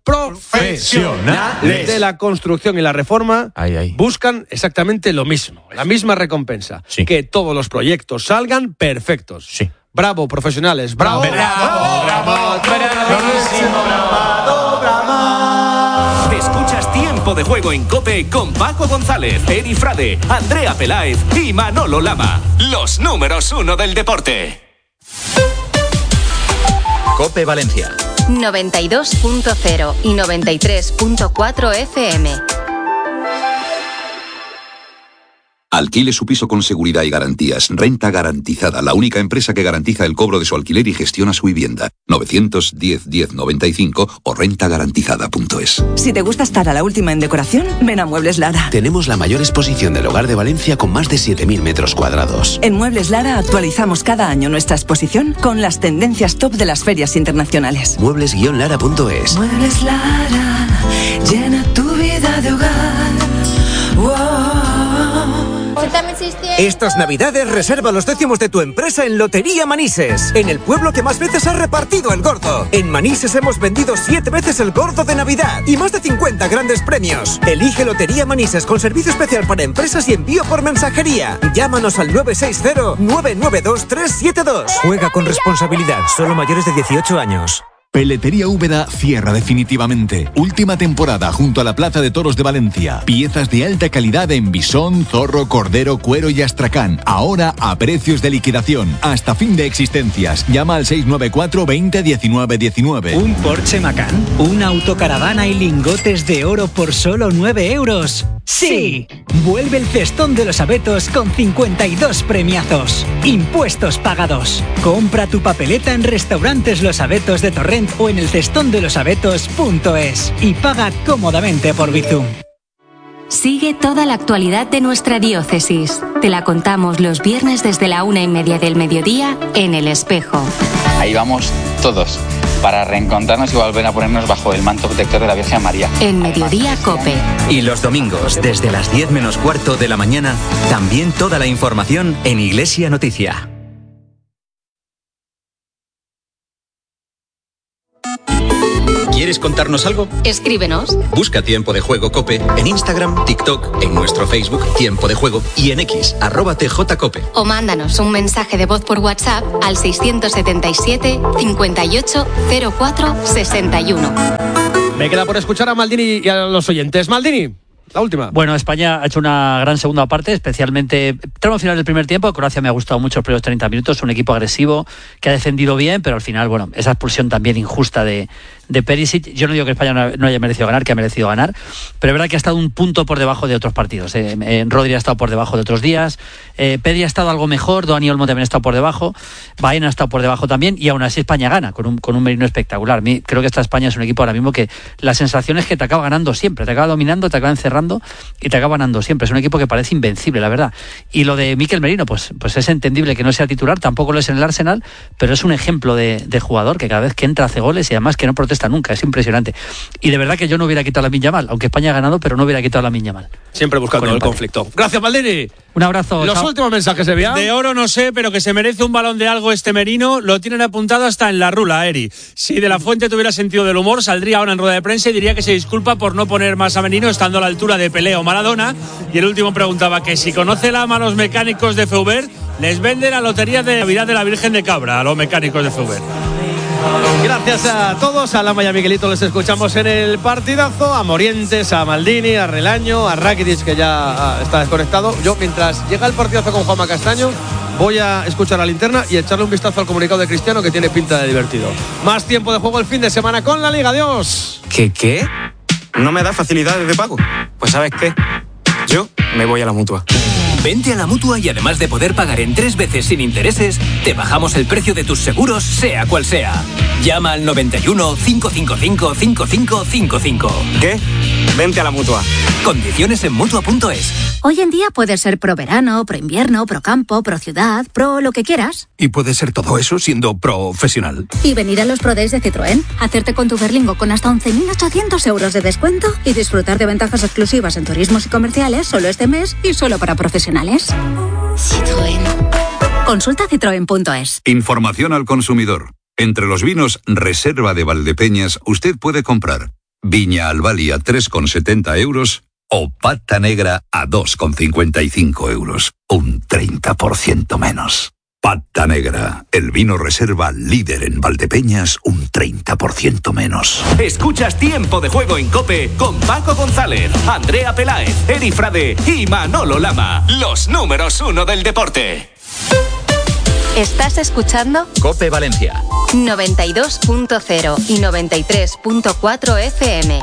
profesionales de la construcción y la reforma ay, ay. buscan exactamente lo mismo, la misma recompensa, sí. que todos los proyectos salgan perfectos. Sí. Bravo, profesionales, bravo. Bravo, bravo, bravo, bravísimo, bravo, bravo. Escuchas Tiempo de Juego en COPE con Paco González, Eri Frade, Andrea Peláez y Manolo Lama. Los números uno del deporte. COPE Valencia. noventa y dos punto cero y noventa y tres punto cuatro F M. Alquile su piso con seguridad y garantías. Renta Garantizada, la única empresa que garantiza el cobro de su alquiler y gestiona su vivienda. novecientos diez diez noventa y cinco o renta garantizada punto es. Si te gusta estar a la última en decoración, ven a Muebles Lara. Tenemos la mayor exposición del hogar de Valencia con más de siete mil metros cuadrados. En Muebles Lara actualizamos cada año nuestra exposición con las tendencias top de las ferias internacionales. Muebles lara punto es. Muebles Lara, llena tu vida de hogar. Wow. Estas navidades reserva los décimos de tu empresa en Lotería Manises, en el pueblo que más veces ha repartido el gordo. En Manises hemos vendido siete veces el gordo de Navidad y más de cincuenta grandes premios. Elige Lotería Manises con servicio especial para empresas y envío por mensajería. Llámanos al nueve seis cero nueve nueve dos tres siete dos. Juega con responsabilidad, solo mayores de dieciocho años. Peletería Úbeda cierra definitivamente. Última temporada junto a la Plaza de Toros de Valencia. Piezas de alta calidad en bisón, zorro, cordero, cuero y astracán. Ahora a precios de liquidación. Hasta fin de existencias. Llama al seis nueve cuatro veinte diecinueve diecinueve. ¿Un Porsche Macan? ¿Una autocaravana y lingotes de oro por solo nueve euros? ¡Sí! Vuelve el cestón de los abetos con cincuenta y dos premiazos. Impuestos pagados. Compra tu papeleta en Restaurantes Los Abetos de Torrent o en el cestón de los abetos punto es y paga cómodamente por Bizum. Sigue toda la actualidad de nuestra diócesis. Te la contamos los viernes desde la una y media del mediodía en El Espejo. Ahí vamos todos. para reencontrarnos y volver a ponernos bajo el manto protector de la Virgen María. En Mediodía Cope. Y los domingos, desde las diez menos cuarto de la mañana, también toda la información en Iglesia Noticia. ¿Quieres contarnos algo? Escríbenos. Busca Tiempo de Juego COPE en Instagram, TikTok, en nuestro Facebook Tiempo de Juego y en X, arroba tjcope. O mándanos un mensaje de voz por WhatsApp al seiscientos setenta y siete, cincuenta y ocho, cero cuatro, sesenta y uno. Me queda por escuchar a Maldini y a los oyentes. Maldini, la última. Bueno, España ha hecho una gran segunda parte, especialmente tramo final del primer tiempo. Croacia me ha gustado mucho los primeros treinta minutos, un equipo agresivo que ha defendido bien, pero al final, bueno, esa expulsión también injusta de, de Perisic. Yo no digo que España no, no haya merecido ganar, que ha merecido ganar, pero es verdad que ha estado un punto por debajo de otros partidos. Eh, eh, Rodri ha estado por debajo de otros días, eh, Pedri ha estado algo mejor, Dani Olmo también ha estado por debajo, Baena ha estado por debajo también, y aún así España gana con un, con un Merino espectacular. A mí creo que esta España es un equipo ahora mismo que la sensación es que te acaba ganando siempre, te acaba dominando, te acaba encerrando y te acaba ganando siempre. Es un equipo que parece invencible, la verdad. Y lo de Mikel Merino, pues, pues es entendible que no sea titular, tampoco lo es en el Arsenal, pero es un ejemplo de, de jugador que cada vez que entra hace goles y además que no protesta nunca, es impresionante. Y de verdad que yo no hubiera quitado a Lamine Yamal, aunque España ha ganado, pero no hubiera quitado a Lamine Yamal. Siempre buscando el conflicto. Gracias, Maldini. Un abrazo. Los chao. últimos mensajes se vean. De oro no sé, pero que se merece un balón de algo este Merino, lo tienen apuntado hasta en la rula, Eri. Si De La Fuente tuviera sentido del humor, saldría ahora en rueda de prensa y diría que se disculpa por no poner más a Merino estando a la altura de Pelé o Maradona. Y el último preguntaba que si conoce la ama a los mecánicos de Feuber, les vende la lotería de Navidad de la Virgen de Cabra a los mecánicos de Feuber. Gracias a todos, a Lama y a Miguelito les escuchamos en el partidazo, a Morientes, a Maldini, a Relaño, a Rakitic, que ya está desconectado. Yo, mientras llega el partidazo con Juanma Castaño, voy a escuchar la linterna y echarle un vistazo al comunicado de Cristiano, que tiene pinta de divertido. Más tiempo de juego el fin de semana con la Liga. Adiós. ¿Qué qué? ¿No me da facilidades de pago? Pues ¿sabes qué? Yo me voy a la Mutua. Vente a la Mutua y además de poder pagar en tres veces sin intereses, te bajamos el precio de tus seguros, sea cual sea. Llama al noventa y uno, cinco cinco cinco, cinco cinco cinco cinco. ¿Qué? Vente a la Mutua. Condiciones en Mutua punto es. Hoy en día puedes ser pro verano, pro invierno, pro campo, pro ciudad, pro lo que quieras. Y puede ser todo eso siendo profesional. Y venir a los Pro Days de Citroën, hacerte con tu Berlingo con hasta once mil ochocientos euros de descuento y disfrutar de ventajas exclusivas en turismos y comerciales solo este mes y solo para profesionales. Citroën. Consulta citroen punto es. Información al consumidor. Entre los vinos Reserva de Valdepeñas, usted puede comprar Viña Albali a tres con setenta euros o Pata Negra a dos con cincuenta y cinco euros. Un treinta por ciento menos. Pata Negra, el vino reserva líder en Valdepeñas, un treinta por ciento menos. Escuchas Tiempo de Juego en COPE con Paco González, Andrea Peláez, Eri Frade y Manolo Lama. Los números uno del deporte. ¿Estás escuchando? COPE Valencia. noventa y dos punto cero y noventa y tres punto cuatro F M.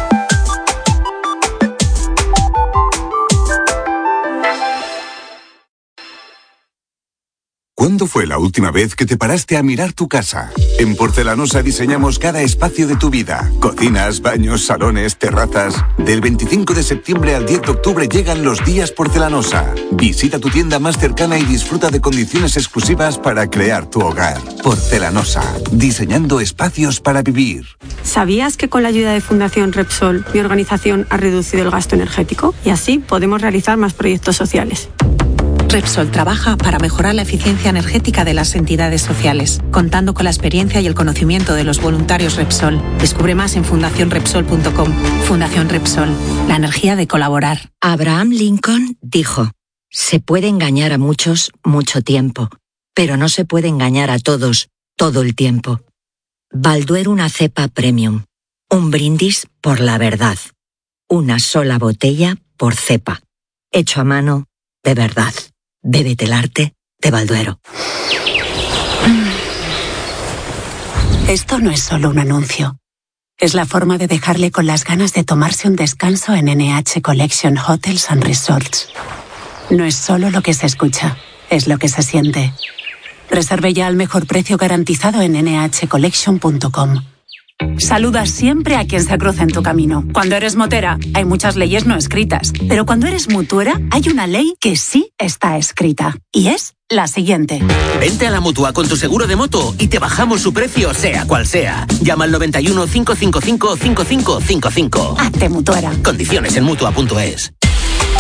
¿Cuándo fue la última vez que te paraste a mirar tu casa? En Porcelanosa diseñamos cada espacio de tu vida. Cocinas, baños, salones, terrazas. Del veinticinco de septiembre al diez de octubre llegan los días Porcelanosa. Visita tu tienda más cercana y disfruta de condiciones exclusivas para crear tu hogar. Porcelanosa, diseñando espacios para vivir. ¿Sabías que con la ayuda de Fundación Repsol, mi organización ha reducido el gasto energético? Y así podemos realizar más proyectos sociales. Repsol trabaja para mejorar la eficiencia energética de las entidades sociales, contando con la experiencia y el conocimiento de los voluntarios Repsol. Descubre más en fundación repsol punto com. Fundación Repsol, la energía de colaborar. Abraham Lincoln dijo: se puede engañar a muchos mucho tiempo, pero no se puede engañar a todos todo el tiempo. Balduero, una cepa premium. Un brindis por la verdad. Una sola botella por cepa. Hecho a mano de verdad. Bébete el arte de Balduero. Esto no es solo un anuncio. Es la forma de dejarle con las ganas de tomarse un descanso en N H Collection Hotels and Resorts. No es solo lo que se escucha, es lo que se siente. Reserve ya al mejor precio garantizado en N H collection punto com. Saluda siempre a quien se cruce en tu camino. Cuando eres motera, hay muchas leyes no escritas. Pero cuando eres mutuera, hay una ley que sí está escrita. Y es la siguiente. Vente a la Mutua con tu seguro de moto y te bajamos su precio sea cual sea. Llama al noventa y uno, cinco cinco cinco, cinco cinco cinco cinco. Hazte mutuera. Condiciones en Mutua punto es.